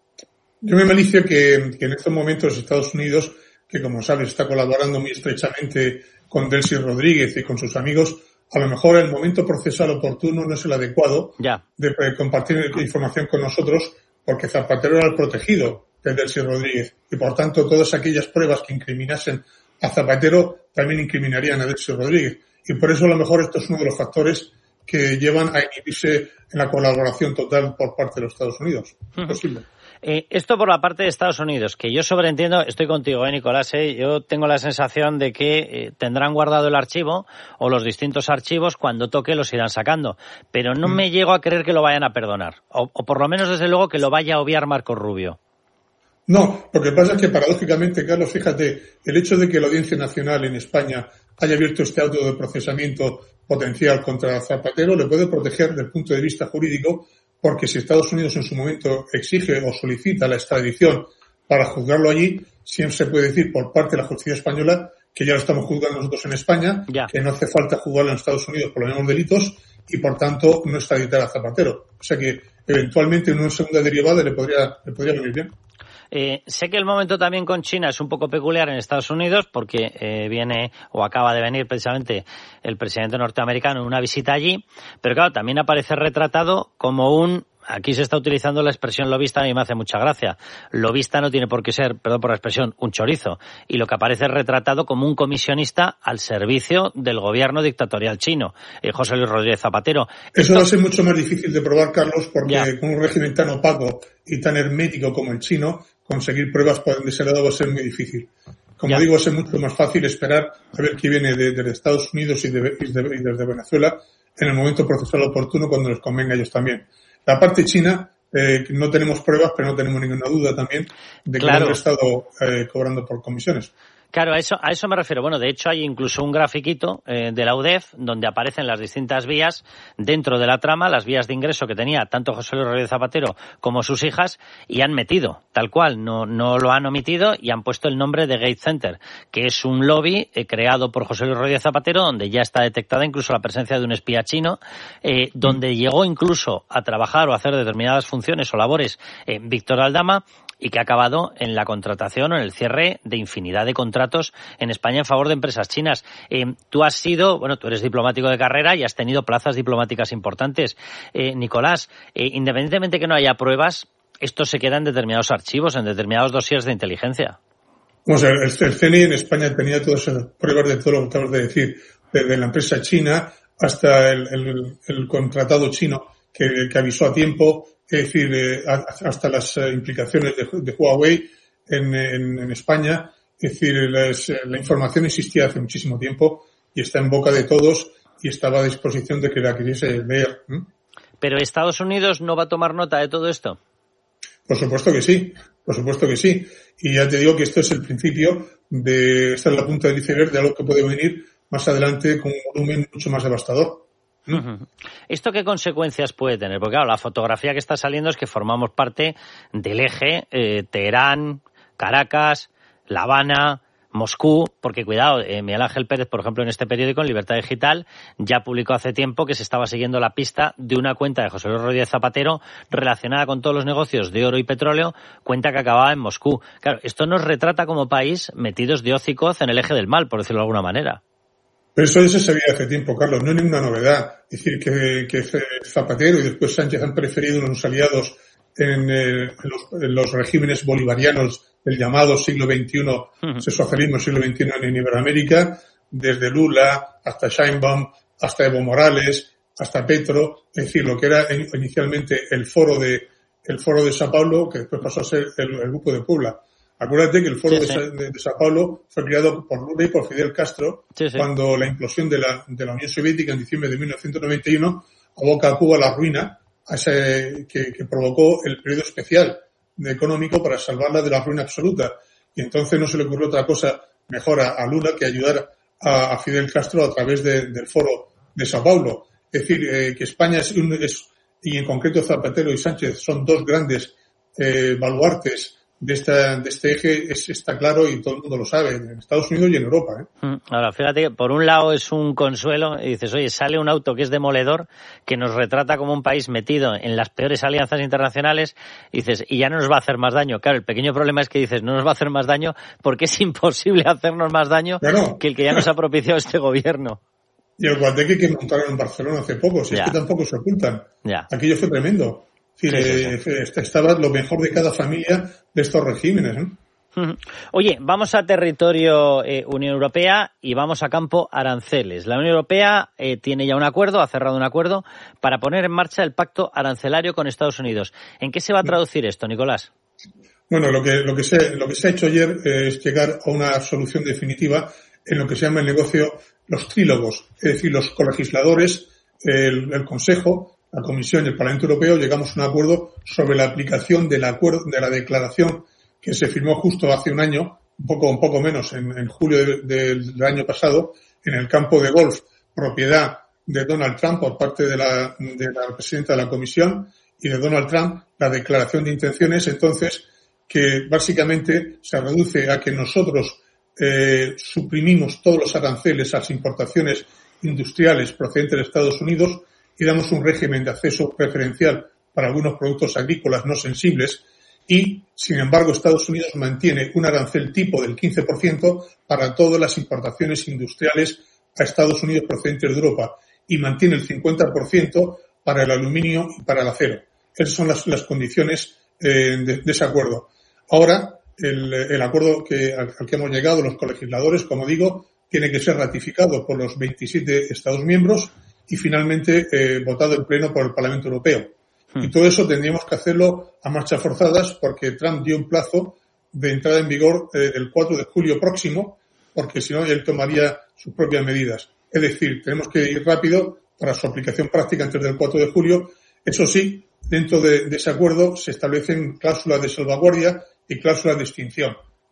Yo me malicio que, que en estos momentos Estados Unidos, que como sabes está colaborando muy estrechamente con Delcy Rodríguez y con sus amigos, a lo mejor el momento procesal oportuno no es el adecuado ya. de compartir información con nosotros, porque Zapatero era el protegido de Delcy Rodríguez y por tanto todas aquellas pruebas que incriminasen a Zapatero también incriminarían a Delcy Rodríguez. Y por eso a lo mejor esto es uno de los factores que llevan a inhibirse en la colaboración total por parte de los Estados Unidos. Es posible. Eh, esto por la parte de Estados Unidos, que yo sobreentiendo, estoy contigo, eh, Nicolás, eh, yo tengo la sensación de que eh, tendrán guardado el archivo o los distintos archivos, cuando toque los irán sacando, pero no mm. me llego a creer que lo vayan a perdonar, o, o por lo menos desde luego que lo vaya a obviar Marcos Rubio. No, lo que pasa es que paradójicamente, Carlos, fíjate, el hecho de que la Audiencia Nacional en España haya abierto este auto de procesamiento potencial contra Zapatero le puede proteger desde el punto de vista jurídico, porque si Estados Unidos en su momento exige o solicita la extradición para juzgarlo allí, siempre se puede decir por parte de la justicia española que ya lo estamos juzgando nosotros en España, ya. que no hace falta juzgarlo en Estados Unidos por los mismos delitos y por tanto no extraditar a Zapatero. O sea que eventualmente en una segunda derivada le podría, le podría venir bien. Eh, sé que el momento también con China es un poco peculiar en Estados Unidos porque eh, viene o acaba de venir precisamente el presidente norteamericano en una visita allí, pero claro, también aparece retratado como un, aquí se está utilizando la expresión lobista, a mí me hace mucha gracia. Lobista no tiene por qué ser, perdón por la expresión, un chorizo. Y lo que aparece es retratado como un comisionista al servicio del gobierno dictatorial chino, eh, José Luis Rodríguez Zapatero. Eso Esto... va a ser mucho más difícil de probar, Carlos, porque ya. con un régimen tan opaco y tan hermético como el chino, conseguir pruebas por ese lado va a ser muy difícil. Como ya. digo, va a ser mucho más fácil esperar a ver qué viene de, de Estados Unidos y, de, y, de, y desde Venezuela en el momento procesal oportuno cuando les convenga a ellos también. La parte china, eh, no tenemos prebas, pero no tenemos ninguna duda también de que claro. han estado eh, cobrando por comisiones. Claro, a eso, a eso me refiero. Bueno, de hecho hay incluso un grafiquito eh, de la U D E F donde aparecen las distintas vías dentro de la trama, las vías de ingreso que tenía tanto José Luis Rodríguez Zapatero como sus hijas, y han metido, tal cual, no, no lo han omitido y han puesto el nombre de Gates Center, que es un lobby eh, creado por José Luis Rodríguez Zapatero donde ya está detectada incluso la presencia de un espía chino, eh, donde llegó incluso a trabajar o a hacer determinadas funciones o labores eh, Víctor Aldama, y que ha acabado en la contratación o en el cierre de infinidad de contratos en España en favor de empresas chinas. Eh, tú has sido, bueno, tú eres diplomático de carrera y has tenido plazas diplomáticas importantes. Eh, Nicolás, eh, independientemente que no haya pruebas, esto se queda en determinados archivos, en determinados dossiers de inteligencia. Vamos a ver, el, el C N I en España tenía todas esas pruebas de todo lo que acabas de decir, desde la empresa china hasta el, el, el contratado chino que, que avisó a tiempo, es decir, eh, hasta las eh, implicaciones de, de Huawei en, en, en España. Es decir, las, la información existía hace muchísimo tiempo y está en boca de todos y estaba a disposición de que la quisiese leer. ¿Mm? ¿Pero Estados Unidos no va a tomar nota de todo esto? Por supuesto que sí, por supuesto que sí. Y ya te digo que esto es el principio de, esta es la punta del iceberg de algo que puede venir más adelante con un volumen mucho más devastador. Uh-huh. ¿Esto qué consecuencias puede tener? Porque claro, la fotografía que está saliendo es que formamos parte del eje eh, Teherán, Caracas, La Habana, Moscú, porque cuidado, eh, Miguel Ángel Pérez, por ejemplo, en este periódico, en Libertad Digital, ya publicó hace tiempo que se estaba siguiendo la pista de una cuenta de José Luis Rodríguez Zapatero relacionada con todos los negocios de oro y petróleo, cuenta que acababa en Moscú. Claro, esto nos retrata como país metidos de hoz y coz en el eje del mal, por decirlo de alguna manera. Pero eso ya se sabía hace tiempo, Carlos, no es ninguna novedad. Es decir, que, que Zapatero y después Sánchez han preferido unos aliados en, eh, en, los, en los regímenes bolivarianos del llamado siglo veintiuno, uh-huh. socialismo siglo veintiuno en Iberoamérica, desde Lula hasta Sheinbaum, hasta Evo Morales, hasta Petro, es decir, lo que era inicialmente el foro de el foro de Sao Paulo, que después pasó a ser el, el Grupo de Puebla. Acuérdate que el foro sí, sí. de, de, de Sao Paulo fue creado por Lula y por Fidel Castro sí, sí. cuando la implosión de la, de la Unión Soviética en diciembre de mil novecientos noventa y uno aboca a Cuba a la ruina a ese, que, que provocó el periodo especial de económico para salvarla de la ruina absoluta. Y entonces no se le ocurrió otra cosa mejor a, a Lula que ayudar a, a Fidel Castro a través de, del foro de Sao Paulo. Es decir, eh, que España es, un, es, y en concreto Zapatero y Sánchez son dos grandes eh, baluartes de esta de este eje, es, está claro y todo el mundo lo sabe, en Estados Unidos y en Europa. ¿eh? Ahora, fíjate que por un lado es un consuelo y dices, oye, sale un auto que es demoledor, que nos retrata como un país metido en las peores alianzas internacionales, y dices, y ya no nos va a hacer más daño. Claro, el pequeño problema es que dices, no nos va a hacer más daño porque es imposible hacernos más daño claro. que el que ya nos ha propiciado este gobierno. Y el guateque que montaron en Barcelona hace poco, si ya. es que tampoco se ocultan. Ya. Aquello fue tremendo. Sí, sí, sí. Eh, estaba lo mejor de cada familia de estos regímenes, ¿eh? Oye, vamos a territorio eh, Unión Europea y vamos a campo aranceles. La Unión Europea eh, tiene ya un acuerdo, ha cerrado un acuerdo para poner en marcha el pacto arancelario con Estados Unidos. ¿En qué se va a traducir esto, Nicolás? Bueno, lo que, lo que, se, lo que se ha hecho ayer eh, es llegar a una solución definitiva en lo que se llama el negocio los trílogos, es decir, los colegisladores, el, el Consejo, la Comisión y el Parlamento Europeo llegamos a un acuerdo sobre la aplicación del acuerdo, de la declaración que se firmó justo hace un año, un poco, un poco menos, en, en julio de, de, del año pasado, en el campo de golf, propiedad de Donald Trump por parte de la, de la presidenta de la Comisión y de Donald Trump, la declaración de intenciones, entonces, que básicamente se reduce a que nosotros eh, suprimimos todos los aranceles a las importaciones industriales procedentes de Estados Unidos y damos un régimen de acceso preferencial para algunos productos agrícolas no sensibles y, sin embargo, Estados Unidos mantiene un arancel tipo del quince por ciento para todas las importaciones industriales a Estados Unidos procedentes de Europa y mantiene el cincuenta por ciento para el aluminio y para el acero. Esas son las, las condiciones eh, de, de ese acuerdo. Ahora, el, el acuerdo que, al, al que hemos llegado los colegisladores, como digo, tiene que ser ratificado por los veintisiete Estados miembros y finalmente eh, votado en pleno por el Parlamento Europeo. Hmm. Y todo eso tendríamos que hacerlo a marchas forzadas porque Trump dio un plazo de entrada en vigor eh, el cuatro de julio próximo, porque si no él tomaría sus propias medidas. Es decir, tenemos que ir rápido para su aplicación práctica antes del cuatro de julio. Eso sí, dentro de, de ese acuerdo se establecen cláusulas de salvaguardia y cláusulas de extinción.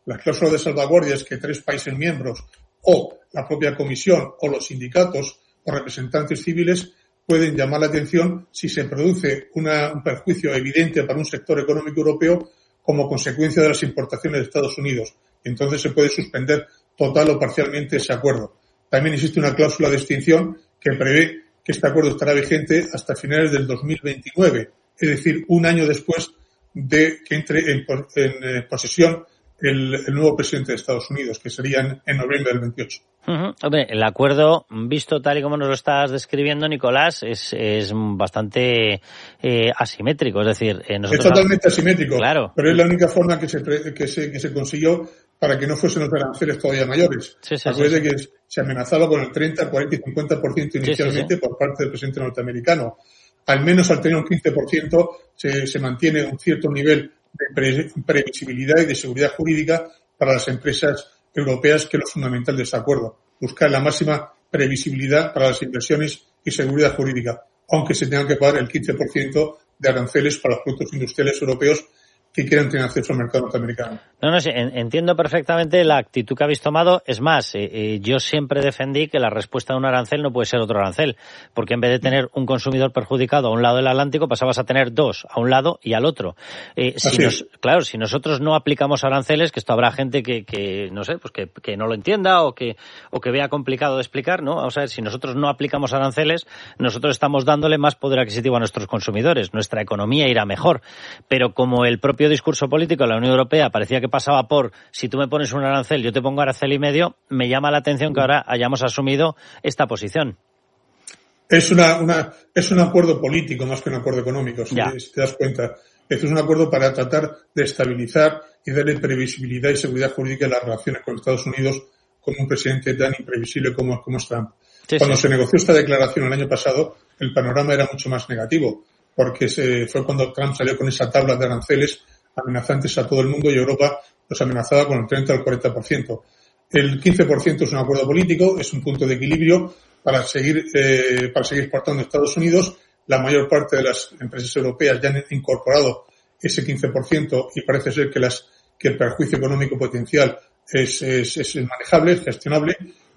las cláusulas de salvaguardias que tres países miembros o la propia Comisión o los sindicatos o representantes civiles pueden llamar la atención si se produce una, un perjuicio evidente para un sector económico europeo como consecuencia de las importaciones de Estados Unidos. Entonces se puede suspender total o parcialmente ese acuerdo. También existe una cláusula de extinción que prevé que este acuerdo estará vigente hasta finales del dos mil veintinueve, es decir, un año después de que entre en, en posesión el, el nuevo presidente de Estados Unidos, que sería en, en noviembre del veintiocho. Uh-huh. Hombre, el acuerdo, visto tal y como nos lo estás describiendo, Nicolás, es, es bastante eh, asimétrico. Es decir, eh, nosotros... Es totalmente asimétrico, claro. Pero es la única forma que se, que se, que se consiguió para que no fuesen los aranceles todavía mayores. Sí, sí, Acuérdate sí, que sí. se amenazaba con el treinta, cuarenta y cincuenta por ciento inicialmente sí, sí, sí. por parte del presidente norteamericano. Al menos al tener un quince por ciento se, se mantiene un cierto nivel de pre, previsibilidad y de seguridad jurídica para las empresas europeas, que es lo fundamental de ese acuerdo. Buscar la máxima previsibilidad para las inversiones y seguridad jurídica, aunque se tenga que pagar el quince por ciento de aranceles para los productos industriales europeos que quieran tener acceso al mercado norteamericano. No, no, sí, entiendo perfectamente la actitud que habéis tomado. Es más, eh, eh, yo siempre defendí que la respuesta de un arancel no puede ser otro arancel, porque en vez de tener un consumidor perjudicado a un lado del Atlántico, pasabas a tener dos, a un lado y al otro. Eh, si nos, claro, si nosotros no aplicamos aranceles, que esto habrá gente que, que no sé, pues que, que no lo entienda o que, o que vea complicado de explicar, ¿no? O sea, si nosotros no aplicamos aranceles, nosotros estamos dándole más poder adquisitivo a nuestros consumidores. Nuestra economía irá mejor. Pero como el propio discurso político de la Unión Europea parecía que pasaba por si tú me pones un arancel, yo te pongo arancel y medio, me llama la atención que ahora hayamos asumido esta posición. Es una, una es un acuerdo político más que un acuerdo económico, si, si te das cuenta. Este es un acuerdo para tratar de estabilizar y darle previsibilidad y seguridad jurídica a las relaciones con Estados Unidos con un presidente tan imprevisible como, como es Trump. Sí, cuando sí. se negoció esta declaración el año pasado, el panorama era mucho más negativo, porque se, fue cuando Trump salió con esa tabla de aranceles amenazantes a todo el mundo y Europa los amenazaba con el treinta al cuarenta por ciento. El quince por ciento es un acuerdo político, es un punto de equilibrio para seguir eh, para seguir exportando a Estados Unidos. La mayor parte de las empresas europeas ya han incorporado ese quince por ciento y parece ser que las que el perjuicio económico potencial es, es, es manejable, es gestionable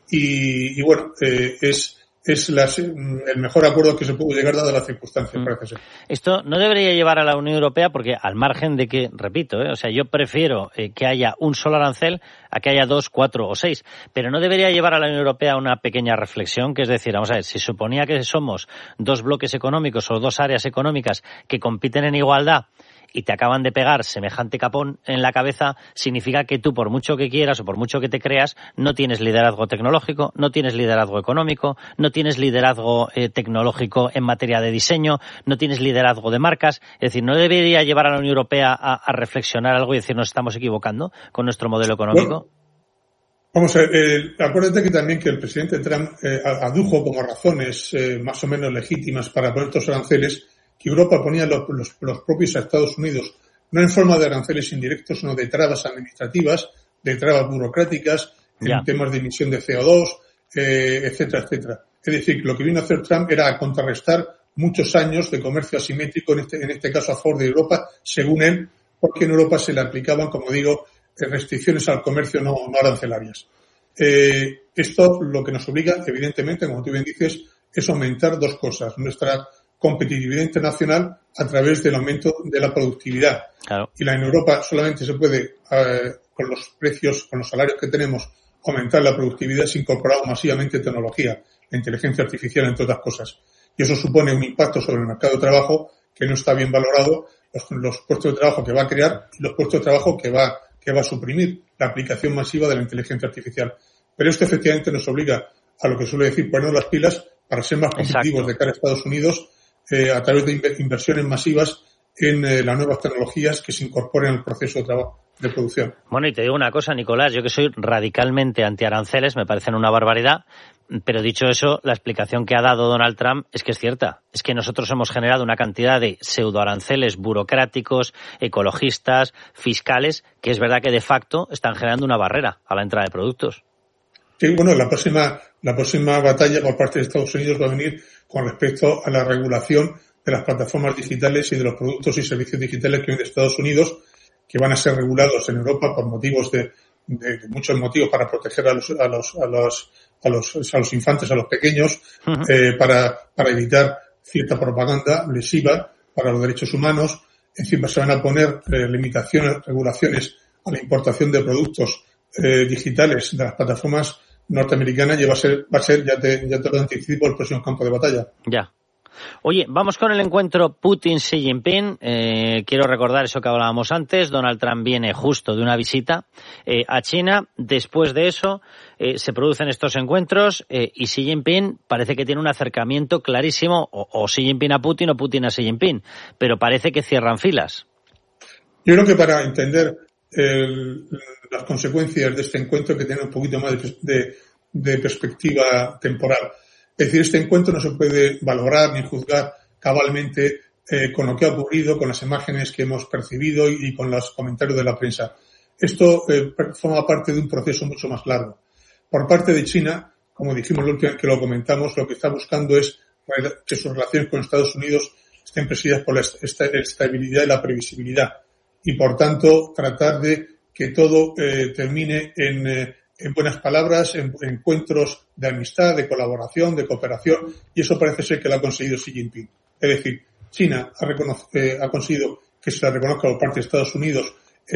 y, y bueno, eh, es es las, el mejor acuerdo que se pudo llegar dada las circunstancias, parece ser. Esto no debería llevar a la Unión Europea porque, al margen de que, repito, ¿eh? o sea, yo prefiero eh, que haya un solo arancel a que haya dos, cuatro o seis, pero no debería llevar a la Unión Europea a una pequeña reflexión, que es decir, vamos a ver, si suponía que somos dos bloques económicos o dos áreas económicas que compiten en igualdad y te acaban de pegar semejante capón en la cabeza, significa que tú, por mucho que quieras o por mucho que te creas, no tienes liderazgo tecnológico, no tienes liderazgo económico, no tienes liderazgo eh, tecnológico en materia de diseño, no tienes liderazgo de marcas. Es decir, ¿no debería llevar a la Unión Europea a, a reflexionar algo y decir nos estamos equivocando con nuestro modelo económico? Bueno, vamos a ver, eh, acuérdate que también que el presidente Trump eh, adujo como razones eh, más o menos legítimas para poner estos aranceles que Europa ponía los, los, los propios a Estados Unidos, no en forma de aranceles indirectos, sino de trabas administrativas, de trabas burocráticas, ya. en temas de emisión de C O dos, eh, etcétera, etcétera. Es decir, lo que vino a hacer Trump era contrarrestar muchos años de comercio asimétrico, en este, en este caso a favor de Europa, según él, porque en Europa se le aplicaban, como digo, restricciones al comercio no, no arancelarias. Eh, esto lo que nos obliga, evidentemente, como tú bien dices, es aumentar dos cosas. Nuestra competitividad internacional a través del aumento de la productividad. Claro. Y la en Europa solamente se puede, eh, con los precios, con los salarios que tenemos, aumentar la productividad si incorporamos masivamente tecnología, la inteligencia artificial, entre otras cosas. Y eso supone un impacto sobre el mercado de trabajo que no está bien valorado, los, los puestos de trabajo que va a crear y los puestos de trabajo que va, que va a suprimir la aplicación masiva de la inteligencia artificial. Pero esto efectivamente nos obliga a lo que suele decir ponernos las pilas para ser más competitivos Exacto. de cara a Estados Unidos, Eh, a través de inversiones masivas en eh, las nuevas tecnologías que se incorporen al proceso de trabajo, de producción. Bueno, y te digo una cosa, Nicolás, yo que soy radicalmente antiaranceles, me parecen una barbaridad, pero dicho eso, la explicación que ha dado Donald Trump es que es cierta. Es que nosotros hemos generado una cantidad de pseudoaranceles burocráticos, ecologistas, fiscales, que es verdad que de facto están generando una barrera a la entrada de productos. Sí, bueno, la próxima, la próxima batalla por parte de Estados Unidos va a venir con respecto a la regulación de las plataformas digitales y de los productos y servicios digitales que vienen de Estados Unidos, que van a ser regulados en Europa por motivos de, de, de muchos motivos para proteger a los, a los, a los, a los, a los infantes, a los pequeños, uh-huh. eh, para, para evitar cierta propaganda lesiva para los derechos humanos. Encima se van a poner eh, limitaciones, regulaciones a la importación de productos eh, digitales de las plataformas norteamericanas y va a ser, va a ser, ya te, ya te lo anticipo, el próximo campo de batalla. Ya. Oye, vamos con el encuentro Putin-Xi Jinping. Eh, quiero recordar eso que hablábamos antes. Donald Trump viene justo de una visita eh, a China. Después de eso eh, se producen estos encuentros eh, y Xi Jinping parece que tiene un acercamiento clarísimo, o, o Xi Jinping a Putin o Putin a Xi Jinping, pero parece que cierran filas. Yo creo que para entender el, las consecuencias de este encuentro hay que tener un poquito más de, de, de perspectiva temporal. Es decir, este encuentro no se puede valorar ni juzgar cabalmente eh, con lo que ha ocurrido, con las imágenes que hemos percibido y, y con los comentarios de la prensa. Esto eh, forma parte de un proceso mucho más largo. Por parte de China, como dijimos la última vez que lo comentamos, lo que está buscando es que sus relaciones con Estados Unidos estén presididas por la estabilidad y la previsibilidad. Y, por tanto, tratar de que todo eh, termine en... Eh, en buenas palabras, en encuentros de amistad, de colaboración, de cooperación, y eso parece ser que lo ha conseguido Xi Jinping. Es decir, China ha, recono- eh, ha conseguido que se le reconozca por parte de Estados Unidos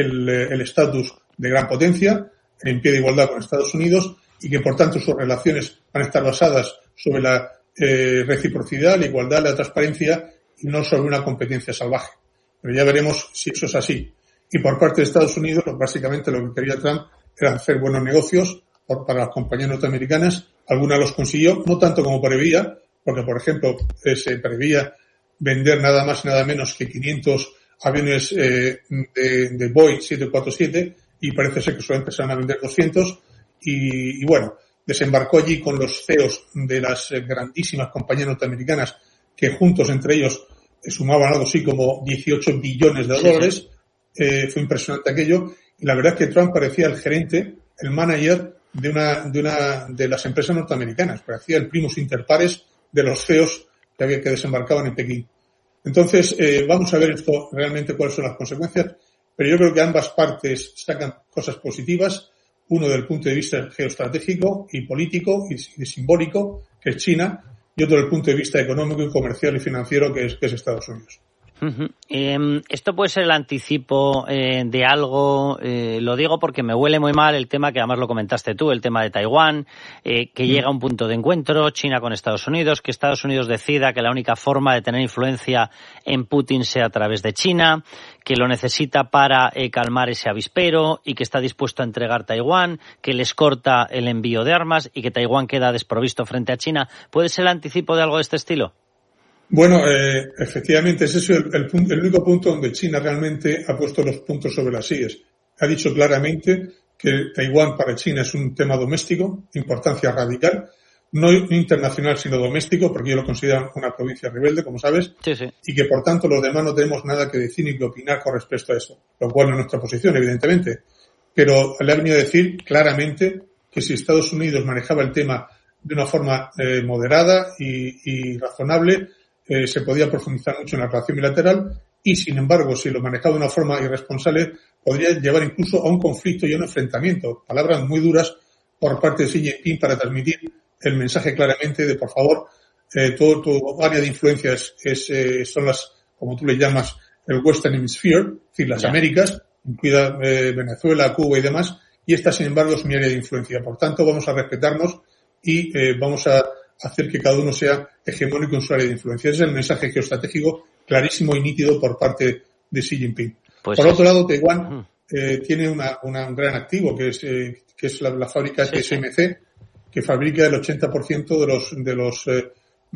el estatus eh, de gran potencia, en pie de igualdad con Estados Unidos, y que por tanto sus relaciones van a estar basadas sobre la eh, reciprocidad, la igualdad, la transparencia, y no sobre una competencia salvaje. Pero ya veremos si eso es así. Y por parte de Estados Unidos, básicamente lo que quería Trump era hacer buenos negocios por, para las compañías norteamericanas. Algunas los consiguió, no tanto como preveía, porque, por ejemplo, eh, se preveía vender nada más y nada menos que quinientos aviones eh, de, de Boeing siete cuatro siete y parece ser que solo empezaron a vender doscientos. Y, y bueno, desembarcó allí con los C E Os de las eh, grandísimas compañías norteamericanas que juntos entre ellos eh, sumaban algo así como dieciocho billones de dólares. Eh, fue impresionante aquello. Y la verdad es que Trump parecía el gerente, el manager de una, de una, de las empresas norteamericanas. Parecía el primus inter pares de los C E Os que había que desembarcaban en Pekín. Entonces, eh, vamos a ver esto realmente cuáles son las consecuencias. Pero yo creo que ambas partes sacan cosas positivas. Uno del punto de vista geoestratégico y político y, y simbólico, que es China, y otro del punto de vista económico y comercial y financiero, que es, que es Estados Unidos. Uh-huh. Eh, esto puede ser el anticipo eh, de algo, eh, lo digo porque me huele muy mal el tema que además lo comentaste tú, el tema de Taiwán, eh, que uh-huh. llega a un punto de encuentro, China con Estados Unidos, que Estados Unidos decida que la única forma de tener influencia en Putin sea a través de China, que lo necesita para eh, calmar ese avispero y que está dispuesto a entregar Taiwán, que les corta el envío de armas y que Taiwán queda desprovisto frente a China. ¿Puede ser el anticipo de algo de este estilo? Bueno, eh, efectivamente, ese es el, el, el único punto donde China realmente ha puesto los puntos sobre las sillas. Ha dicho claramente que Taiwán para China es un tema doméstico, importancia radical, no internacional sino doméstico, porque ellos lo consideran una provincia rebelde, como sabes, sí, sí. y que por tanto los demás no tenemos nada que decir ni que opinar con respecto a esto, lo cual no es nuestra posición, evidentemente. Pero le ha venido a decir claramente que si Estados Unidos manejaba el tema de una forma eh, moderada y, y razonable, Eh, se podía profundizar mucho en la relación bilateral y, sin embargo, si lo manejaba de una forma irresponsable, podría llevar incluso a un conflicto y a un enfrentamiento. Palabras muy duras por parte de Xi Jinping para transmitir el mensaje claramente de, por favor, eh, todo tu área de influencia es, es, eh, son las, como tú le llamas, el Western Hemisphere, es decir, las yeah. Américas, incluida eh, Venezuela, Cuba y demás, y esta, sin embargo, es mi área de influencia. Por tanto, vamos a respetarnos y eh, vamos a hacer que cada uno sea hegemónico en su área de influencia. Ese es el mensaje geoestratégico clarísimo y nítido por parte de Xi Jinping. Pues por otro lado, Taiwán eh, tiene una, una, un gran activo, que es, eh, que es la, la fábrica T S M C, que fabrica el ochenta por ciento de los, de los, eh,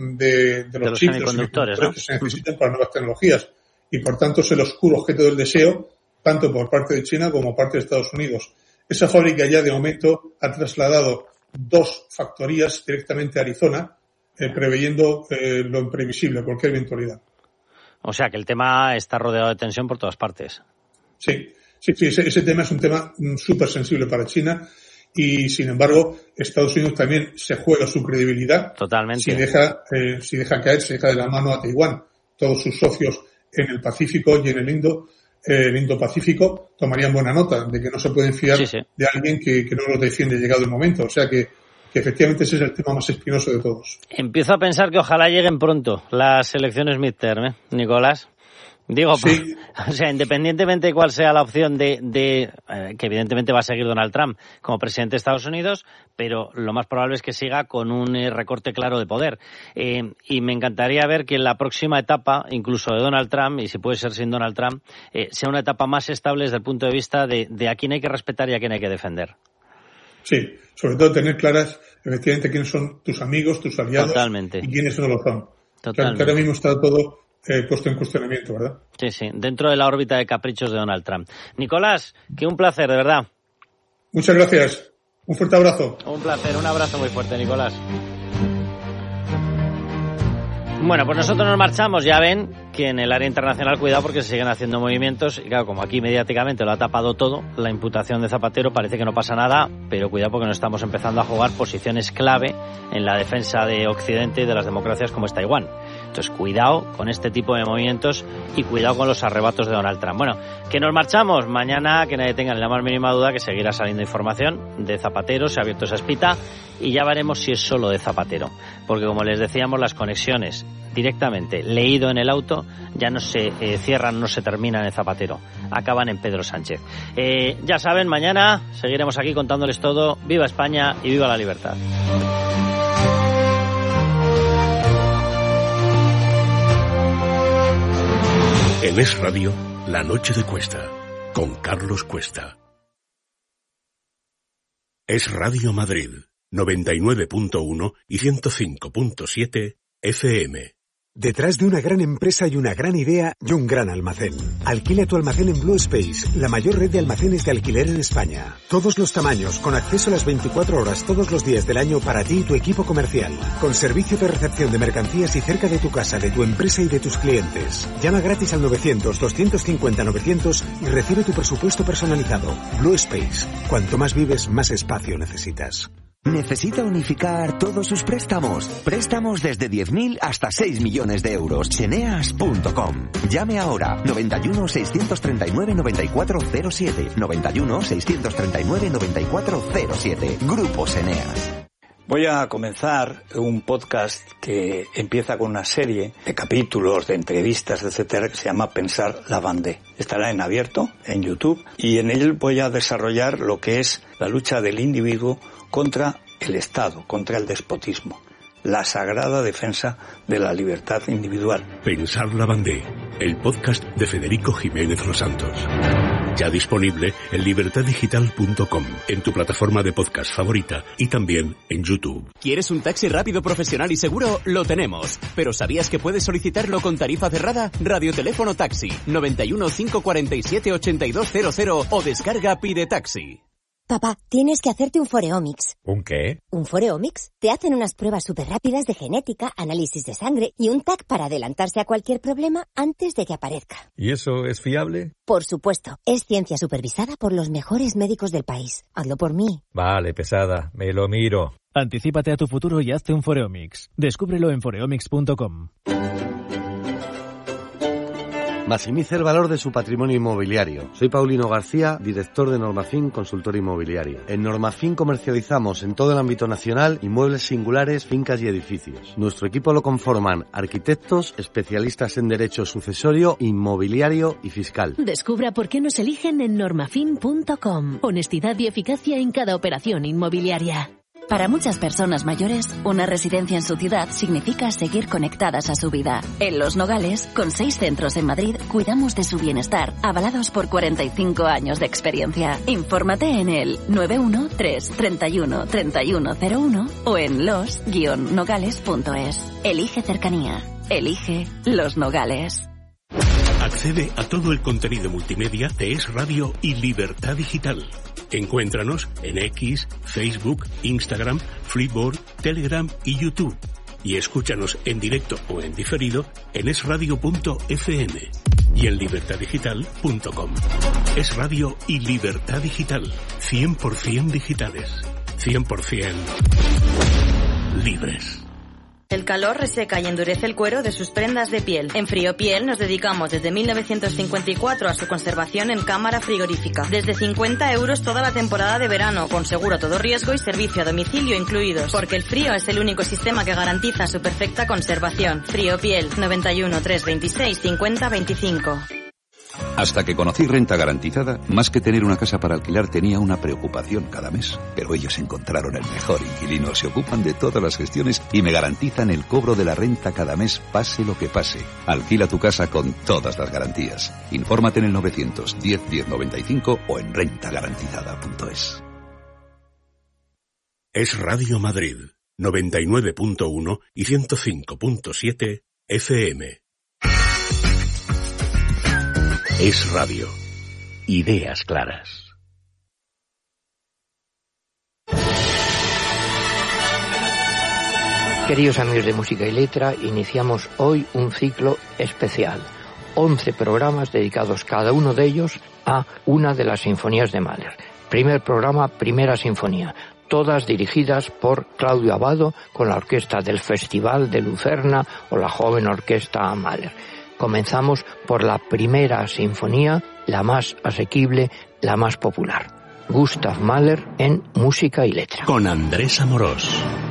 de, de los, de los chips, semiconductores, los ¿no? que se necesitan para nuevas tecnologías. Y por tanto es el oscuro objeto del deseo, tanto por parte de China como por parte de Estados Unidos. Esa fábrica ya de momento ha trasladado dos factorías directamente a Arizona, eh, preveyendo eh, lo imprevisible, cualquier eventualidad. O sea que el tema está rodeado de tensión por todas partes. Sí, sí, sí ese, ese tema es un tema súper sensible para China y, sin embargo, Estados Unidos también se juega su credibilidad. Totalmente. Si deja, eh, si deja caer, se deja de la mano a Taiwán. Todos sus socios en el Pacífico y en el Indo eh, el Indo-Pacífico tomarían buena nota de que no se pueden fiar sí, sí. de alguien que, que no los defiende llegado el momento. O sea que, que efectivamente ese es el tema más espinoso de todos. Empiezo a pensar que ojalá lleguen pronto las elecciones midterm, ¿eh, Nicolás? Digo, sí. O sea, independientemente de cuál sea la opción de, de eh, que evidentemente va a seguir Donald Trump como presidente de Estados Unidos, pero lo más probable es que siga con un eh, recorte claro de poder. Eh, y me encantaría ver que en la próxima etapa, incluso de Donald Trump, y si puede ser sin Donald Trump, eh, sea una etapa más estable desde el punto de vista de, de a quién hay que respetar y a quién hay que defender. Sí, sobre todo tener claras efectivamente quiénes son tus amigos, tus aliados. Totalmente. Y quiénes no lo son. Totalmente. Que ahora mismo está todo Eh, puesto en cuestionamiento, ¿verdad? Sí, sí, dentro de la órbita de caprichos de Donald Trump. Nicolás, que un placer, de verdad. Muchas gracias. Un fuerte abrazo. Un placer, un abrazo muy fuerte, Nicolás. Bueno, pues nosotros nos marchamos, ya ven que en el área internacional cuidado porque se siguen haciendo movimientos y claro, como aquí mediáticamente lo ha tapado todo, la imputación de Zapatero parece que no pasa nada, pero cuidado porque nos estamos empezando a jugar posiciones clave en la defensa de Occidente y de las democracias como es Taiwán. Entonces cuidado con este tipo de movimientos y cuidado con los arrebatos de Donald Trump. Bueno, que nos marchamos mañana, que nadie tenga ni la más mínima duda que seguirá saliendo información de Zapatero, se ha abierto esa espita y ya veremos si es solo de Zapatero, porque como les decíamos, las conexiones directamente leído en el auto ya no se eh, cierran, no se terminan en Zapatero, acaban en Pedro Sánchez. Eh, ya saben, mañana seguiremos aquí contándoles todo. Viva España y viva la libertad. En Es Radio, La Noche de Cuesta, con Carlos Cuesta. Es Radio Madrid, noventa y nueve punto uno y ciento cinco punto siete F M. Detrás de una gran empresa hay una gran idea y un gran almacén. Alquila tu almacén en Blue Space, la mayor red de almacenes de alquiler en España. Todos los tamaños, con acceso a las veinticuatro horas todos los días del año para ti y tu equipo comercial. Con servicio de recepción de mercancías y cerca de tu casa, de tu empresa y de tus clientes. Llama gratis al novecientos, doscientos cincuenta, novecientos y recibe tu presupuesto personalizado. Blue Space. Cuanto más vives, más espacio necesitas. ¿Necesita unificar todos sus préstamos? Préstamos desde diez mil hasta seis millones de euros. Cheneas punto com. Llame ahora. noventa y uno, seiscientos treinta y nueve, noventa y cuatro cero siete. noventa y uno, seiscientos treinta y nueve, noventa y cuatro cero siete. Grupo Cheneas. Voy a comenzar un podcast que empieza con una serie de capítulos, de entrevistas, etcétera, que se llama Pensar la Vendée. Estará en abierto, en YouTube, y en él voy a desarrollar lo que es la lucha del individuo contra el Estado, contra el despotismo, la sagrada defensa de la libertad individual. Pensar la Vendée, el podcast de Federico Jiménez Los Santos. Ya disponible en libertad digital punto com, en tu plataforma de podcast favorita y también en YouTube. ¿Quieres un taxi rápido, profesional y seguro? Lo tenemos. ¿Pero sabías que puedes solicitarlo con tarifa cerrada? Radioteléfono Taxi, noventa y uno, cinco cuarenta y siete, ochenta y dos cero cero o descarga Pide Taxi. Papá, tienes que hacerte un Foreomics. ¿Un qué? Un Foreomics. Te hacen unas pruebas súper rápidas de genética, análisis de sangre y un T A C para adelantarse a cualquier problema antes de que aparezca. ¿Y eso es fiable? Por supuesto. Es ciencia supervisada por los mejores médicos del país. Hazlo por mí. Vale, pesada. Me lo miro. Anticípate a tu futuro y hazte un Foreomics. Descúbrelo en foreomics punto com. Maximice el valor de su patrimonio inmobiliario. Soy Paulino García, director de Normafin Consultor Inmobiliario. En Normafin comercializamos en todo el ámbito nacional inmuebles singulares, fincas y edificios. Nuestro equipo lo conforman arquitectos, especialistas en derecho sucesorio, inmobiliario y fiscal. Descubra por qué nos eligen en normafin punto com. Honestidad y eficacia en cada operación inmobiliaria. Para muchas personas mayores, una residencia en su ciudad significa seguir conectadas a su vida. En Los Nogales, con seis centros en Madrid, cuidamos de su bienestar, avalados por cuarenta y cinco años de experiencia. Infórmate en el nueve uno tres, treinta y uno, treinta y uno cero uno o en los guion nogales punto es. Elige cercanía. Elige Los Nogales. Accede a todo el contenido multimedia de Es Radio y Libertad Digital. Encuéntranos en X, Facebook, Instagram, Flipboard, Telegram y YouTube. Y escúchanos en directo o en diferido en es radio punto efe eme y en libertad digital punto com. Es Radio y Libertad Digital. cien por ciento digitales. cien por ciento libres. El calor reseca y endurece el cuero de sus prendas de piel. En Friopiel nos dedicamos desde mil novecientos cincuenta y cuatro a su conservación en cámara frigorífica. Desde cincuenta euros toda la temporada de verano, con seguro a todo riesgo y servicio a domicilio incluidos. Porque el frío es el único sistema que garantiza su perfecta conservación. Friopiel, noventa y uno, trescientos veintiséis, cincuenta veinticinco. Hasta que conocí Renta Garantizada, más que tener una casa para alquilar tenía una preocupación cada mes. Pero ellos encontraron el mejor inquilino, se ocupan de todas las gestiones y me garantizan el cobro de la renta cada mes, pase lo que pase. Alquila tu casa con todas las garantías. Infórmate en el novecientos diez diez noventa y cinco o en renta garantizada punto es. Es Radio Madrid, noventa y nueve punto uno y ciento cinco punto siete F M. Es Radio. Ideas claras. Queridos amigos de Música y Letra, iniciamos hoy un ciclo especial. once programas dedicados cada uno de ellos a una de las sinfonías de Mahler. Primer programa, Primera Sinfonía. Todas dirigidas por Claudio Abbado con la orquesta del Festival de Lucerna o la joven orquesta Mahler. Comenzamos por la Primera Sinfonía, la más asequible, la más popular. Gustav Mahler en Música y Letra. Con Andrés Amorós.